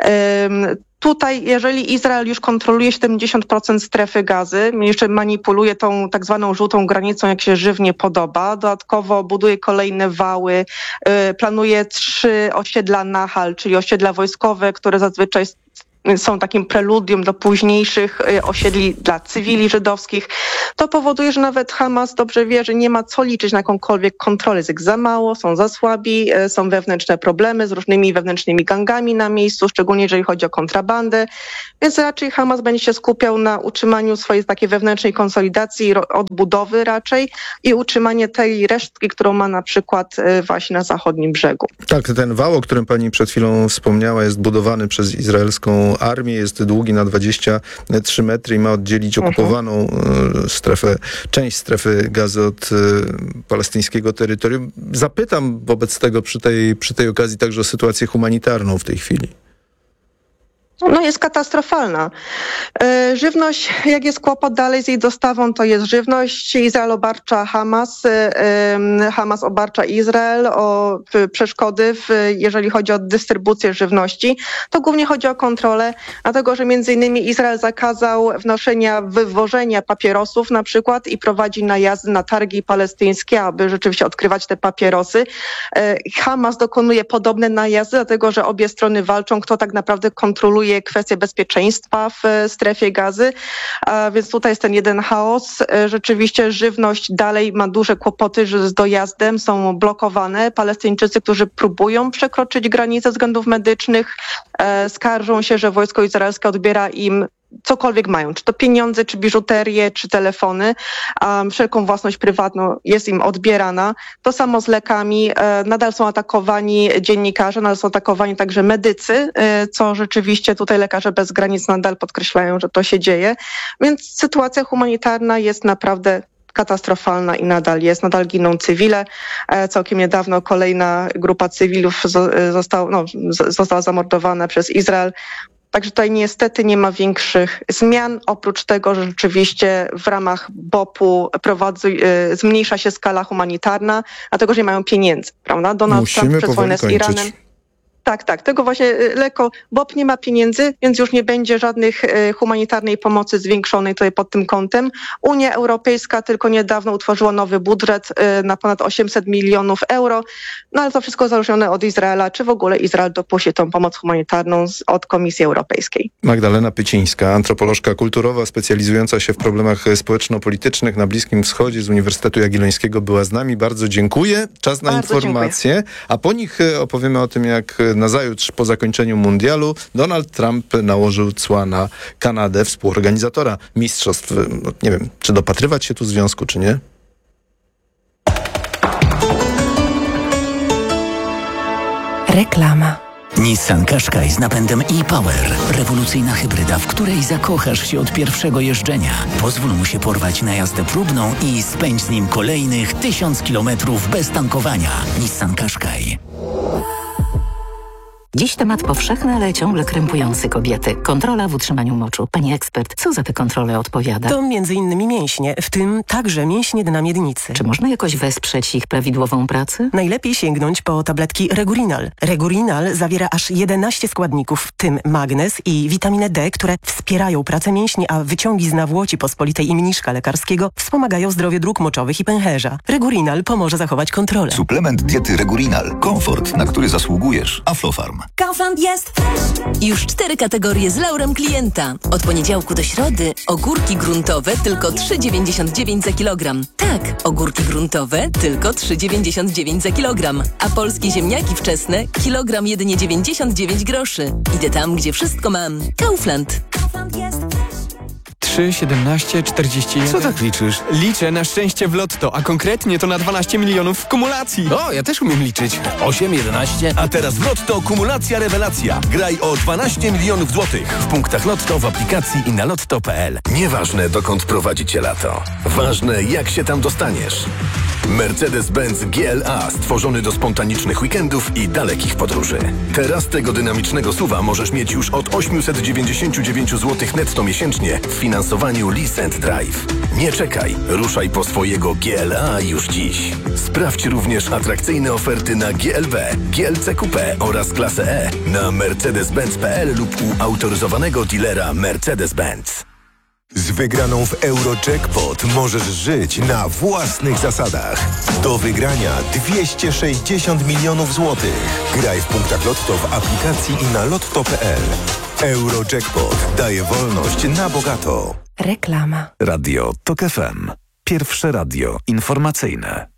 S10: Tutaj, jeżeli Izrael już kontroluje 70% strefy Gazy, jeszcze manipuluje tą tak zwaną żółtą granicą, jak się żywnie podoba, dodatkowo buduje kolejne wały, planuje 3 osiedla Nahal, czyli osiedla wojskowe, które zazwyczaj są takim preludium do późniejszych osiedli dla cywili żydowskich. To powoduje, że nawet Hamas dobrze wie, że nie ma co liczyć na jakąkolwiek kontrolę. Jest ich za mało, są za słabi, są wewnętrzne problemy z różnymi wewnętrznymi gangami na miejscu, szczególnie jeżeli chodzi o kontrabandę. Więc raczej Hamas będzie się skupiał na utrzymaniu swojej takiej wewnętrznej konsolidacji, odbudowy raczej i utrzymanie tej resztki, którą ma na przykład właśnie na zachodnim brzegu.
S6: Tak, ten wał, o którym pani przed chwilą wspomniała, jest budowany przez izraelską armię, jest długi na 23 metry i ma oddzielić okupowaną część strefy Gazy od palestyńskiego terytorium. Zapytam wobec tego przy tej okazji także o sytuację humanitarną w tej chwili.
S10: No jest katastrofalna. Żywność, jak jest kłopot dalej z jej dostawą, to jest żywność. Izrael obarcza Hamas, Hamas obarcza Izrael o przeszkody, jeżeli chodzi o dystrybucję żywności. To głównie chodzi o kontrolę, dlatego że między innymi Izrael zakazał wywożenia papierosów na przykład i prowadzi najazdy na targi palestyńskie, aby rzeczywiście odkrywać te papierosy. Hamas dokonuje podobne najazdy, dlatego że obie strony walczą, kto tak naprawdę kontroluje kwestie bezpieczeństwa w strefie Gazy, więc tutaj jest ten jeden chaos. Rzeczywiście żywność dalej ma duże kłopoty z dojazdem, są blokowane. Palestyńczycy, którzy próbują przekroczyć granice ze względów medycznych, skarżą się, że wojsko izraelskie odbiera im cokolwiek mają, czy to pieniądze, czy biżuterię, czy telefony, wszelką własność prywatną jest im odbierana. To samo z lekami, nadal są atakowani dziennikarze, nadal są atakowani także medycy, co rzeczywiście tutaj Lekarze Bez Granic nadal podkreślają, że to się dzieje, więc sytuacja humanitarna jest naprawdę katastrofalna i nadal giną cywile. Całkiem niedawno kolejna grupa cywilów została zamordowana przez Izrael. Także tutaj niestety nie ma większych zmian, oprócz tego, że rzeczywiście w ramach BOP-u zmniejsza się skala humanitarna, dlatego że nie mają pieniędzy, prawda? Donald Trump przez wojnę z Iranem. Tak, tego właśnie BOP nie ma pieniędzy, więc już nie będzie żadnych humanitarnej pomocy zwiększonej tutaj pod tym kątem. Unia Europejska tylko niedawno utworzyła nowy budżet na ponad 800 milionów euro, no ale to wszystko uzależnione od Izraela, czy w ogóle Izrael dopuści tą pomoc humanitarną od Komisji Europejskiej.
S6: Magdalena Pycińska, antropolożka kulturowa specjalizująca się w problemach społeczno-politycznych na Bliskim Wschodzie z Uniwersytetu Jagiellońskiego była z nami. Bardzo dziękuję. Czas na informacje, dziękuję. A po nich opowiemy o tym, jak nazajutrz po zakończeniu mundialu Donald Trump nałożył cła na Kanadę, współorganizatora mistrzostw. Nie wiem, czy dopatrywać się tu związku, czy nie?
S15: Reklama.
S20: Nissan Qashqai z napędem e-Power. Rewolucyjna hybryda, w której zakochasz się od pierwszego jeżdżenia. Pozwól mu się porwać na jazdę próbną i spędź z nim kolejnych 1000 kilometrów bez tankowania. Nissan Qashqai.
S15: Dziś temat powszechny, ale ciągle krępujący kobiety. Kontrola w utrzymaniu moczu. Pani ekspert, co za te kontrole odpowiada?
S21: To m.in. mięśnie, w tym także mięśnie dna miednicy.
S15: Czy można jakoś wesprzeć ich prawidłową pracę?
S21: Najlepiej sięgnąć po tabletki Regurinal. Regurinal zawiera aż 11 składników, w tym magnez i witaminę D, które wspierają pracę mięśni, a wyciągi z nawłoci pospolitej i mniszka lekarskiego wspomagają zdrowie dróg moczowych i pęcherza. Regurinal pomoże zachować kontrolę.
S30: Suplement diety Regurinal. Komfort, na który zasługujesz. Aflofarm.
S4: Kaufland jest już 4 kategorie z laurem klienta. Od poniedziałku do środy ogórki gruntowe tylko 3,99 za kilogram. Tak, ogórki gruntowe tylko 3,99 za kilogram. A polskie ziemniaki wczesne kilogram jedynie 99 groszy. Idę tam, gdzie wszystko mam. Kaufland.
S5: 3, 17, 41...
S22: Co tak liczysz?
S5: Liczę na szczęście w lotto, a konkretnie to na 12 milionów w kumulacji.
S22: O, ja też umiem liczyć. 8, 11, a teraz w lotto kumulacja rewelacja. Graj o 12 milionów złotych w punktach lotto, w aplikacji i na lotto.pl. Nieważne, dokąd prowadzi cię lato. Ważne, jak się tam dostaniesz. Mercedes-Benz GLA stworzony do spontanicznych weekendów i dalekich podróży. Teraz tego dynamicznego SUV-a możesz mieć już od 899 zł netto miesięcznie w finansowaniu Lease and Drive. Nie czekaj, ruszaj po swojego GLA już dziś. Sprawdź również atrakcyjne oferty na GLB, GLC Coupé oraz klasę E na mercedes-benz.pl lub u autoryzowanego dealera Mercedes-Benz.
S23: Z wygraną w Eurojackpot możesz żyć na własnych zasadach. Do wygrania 260 milionów złotych. Graj w punktach Lotto w aplikacji i na lotto.pl. Eurojackpot daje wolność na bogato.
S21: Reklama.
S16: Radio TOK FM. Pierwsze radio informacyjne.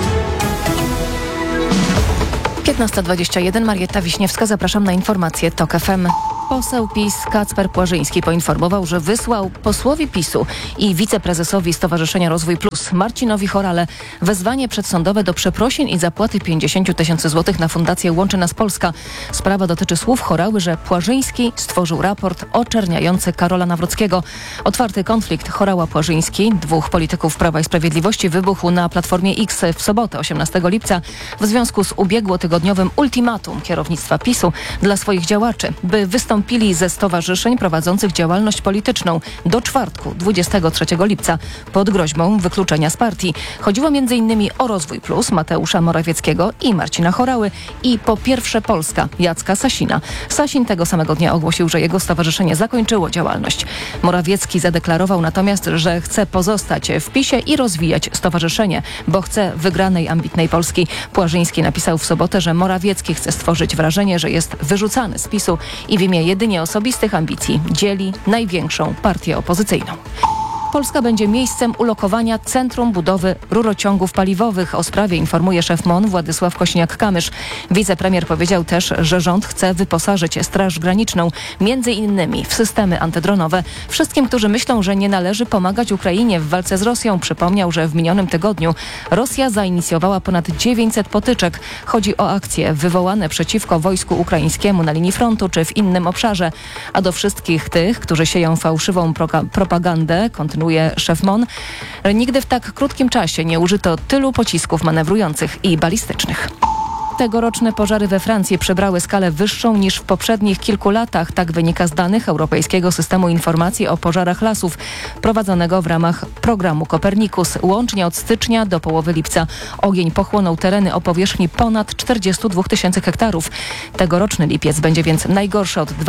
S17: 15:21, Marietta Wiśniewska, zapraszam na informacje TOK FM. Poseł PiS Kacper Płażyński poinformował, że wysłał posłowi PiS-u i wiceprezesowi Stowarzyszenia Rozwój Plus Marcinowi Horale wezwanie przedsądowe do przeprosin i zapłaty 50 000 złotych na Fundację Łączy Nas Polska. Sprawa dotyczy słów Horały, że Płażyński stworzył raport oczerniający Karola Nawrockiego. Otwarty konflikt Horała-Płażyński, dwóch polityków Prawa i Sprawiedliwości, wybuchł na Platformie X w sobotę 18 lipca w związku z ubiegłotygodniowym ultimatum kierownictwa PiS-u dla swoich działaczy, by wystąpili ze stowarzyszeń prowadzących działalność polityczną do czwartku 23 lipca pod groźbą wykluczenia z partii. Chodziło m.in. o Rozwój Plus Mateusza Morawieckiego i Marcina Horały i Po Pierwsze Polska Jacka Sasina. Sasin tego samego dnia ogłosił, że jego stowarzyszenie zakończyło działalność. Morawiecki zadeklarował natomiast, że chce pozostać w PiS-ie i rozwijać stowarzyszenie, bo chce wygranej, ambitnej Polski. Płażyński napisał w sobotę, że Morawiecki chce stworzyć wrażenie, że jest wyrzucany z PiS-u i w imię jedynie osobistych ambicji dzieli największą partię opozycyjną. Polska będzie miejscem ulokowania Centrum Budowy Rurociągów Paliwowych. O sprawie informuje szef MON Władysław Kośniak-Kamysz. Wicepremier powiedział też, że rząd chce wyposażyć Straż Graniczną między innymi w systemy antydronowe. Wszystkim, którzy myślą, że nie należy pomagać Ukrainie w walce z Rosją, przypomniał, że w minionym tygodniu Rosja zainicjowała ponad 900 potyczek. Chodzi o akcje wywołane przeciwko wojsku ukraińskiemu na linii frontu czy w innym obszarze. A do wszystkich tych, którzy sieją fałszywą propagandę, kontynuuje szef MON, nigdy w tak krótkim czasie nie użyto tylu pocisków manewrujących i balistycznych. Tegoroczne pożary we Francji przybrały skalę wyższą niż w poprzednich kilku latach. Tak wynika z danych Europejskiego Systemu Informacji o Pożarach Lasów prowadzonego w ramach programu Kopernikus. Łącznie od stycznia do połowy lipca ogień pochłonął tereny o powierzchni ponad 42 000 hektarów. Tegoroczny lipiec będzie więc najgorszy od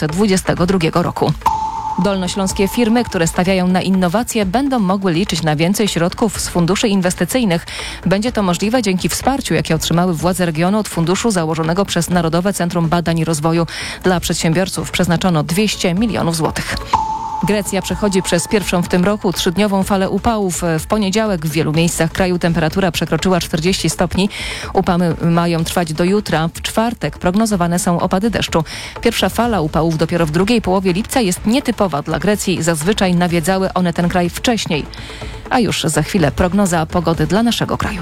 S17: 2022 roku. Dolnośląskie firmy, które stawiają na innowacje, będą mogły liczyć na więcej środków z funduszy inwestycyjnych. Będzie to możliwe dzięki wsparciu, jakie otrzymały władze regionu od funduszu założonego przez Narodowe Centrum Badań i Rozwoju. Dla przedsiębiorców przeznaczono 200 milionów złotych. Grecja przechodzi przez pierwszą w tym roku 3-dniową falę upałów. W poniedziałek w wielu miejscach kraju temperatura przekroczyła 40 stopni. Upały mają trwać do jutra. W czwartek prognozowane są opady deszczu. Pierwsza fala upałów dopiero w drugiej połowie lipca jest nietypowa dla Grecji. Zazwyczaj nawiedzały one ten kraj wcześniej. A już za chwilę prognoza pogody dla naszego kraju.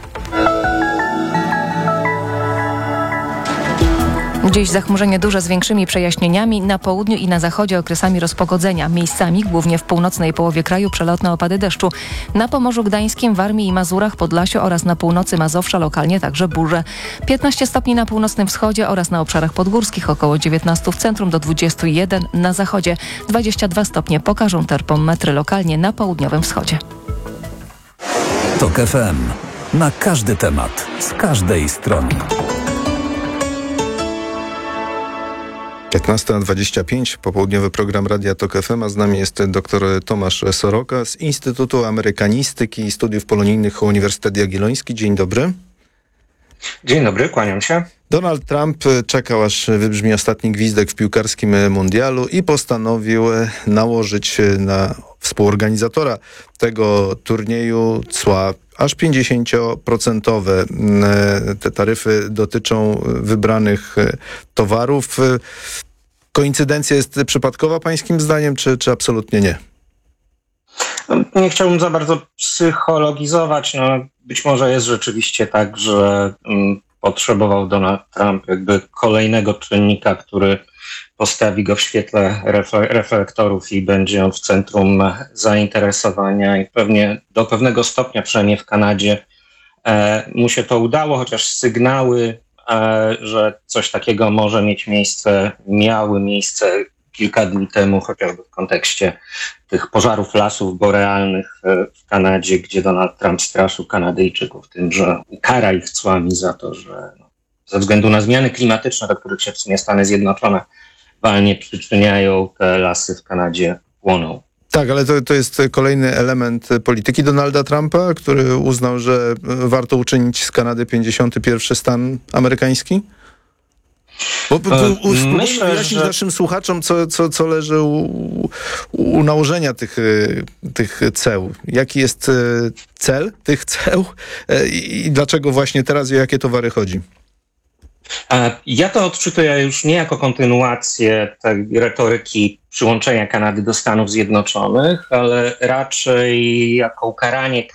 S17: Dziś zachmurzenie duże z większymi przejaśnieniami, na południu i na zachodzie okresami rozpogodzenia. Miejscami, głównie w północnej połowie kraju, przelotne opady deszczu. Na Pomorzu Gdańskim, Warmii i Mazurach, Podlasiu oraz na północy Mazowsza lokalnie także burze. 15 stopni na północnym wschodzie oraz na obszarach podgórskich, około 19 w centrum do 21 na zachodzie. 22 stopnie pokażą termometry lokalnie na południowym wschodzie.
S16: TOK FM. Na każdy temat, z każdej strony.
S6: 15:25, popołudniowy program Radia TOK FM, a z nami jest dr Tomasz Soroka z Instytutu Amerykanistyki i Studiów Polonijnych Uniwersytet Jagielloński. Dzień dobry.
S7: Dzień dobry, kłaniam się.
S6: Donald Trump czekał, aż wybrzmi ostatni gwizdek w piłkarskim mundialu i postanowił nałożyć na współorganizatora tego turnieju cła aż 50%. Te taryfy dotyczą wybranych towarów. Koincydencja jest przypadkowa pańskim zdaniem, czy absolutnie nie?
S7: Nie chciałbym za bardzo psychologizować. Być może jest rzeczywiście tak, że potrzebował Donald Trump jakby kolejnego czynnika, który postawi go w świetle reflektorów i będzie on w centrum zainteresowania i pewnie do pewnego stopnia, przynajmniej w Kanadzie, mu się to udało, chociaż sygnały, że coś takiego może mieć miejsce, miały miejsce kilka dni temu, chociażby w kontekście tych pożarów lasów borealnych w Kanadzie, gdzie Donald Trump straszył Kanadyjczyków tym, że ukara ich cłami za to, że ze względu na zmiany klimatyczne, do których się w sumie Stany Zjednoczone walnie przyczyniają, te lasy w Kanadzie płoną.
S6: Tak, ale to jest kolejny element polityki Donalda Trumpa, który uznał, że warto uczynić z Kanady 51. stan amerykański? Bo myślę, wyjaśnić naszym słuchaczom, co leży u nałożenia tych ceł. Jaki jest cel tych ceł i dlaczego właśnie teraz i o jakie towary chodzi?
S7: Ja to odczytuję już nie jako kontynuację tej retoryki przyłączenia Kanady do Stanów Zjednoczonych, ale raczej jako ukaranie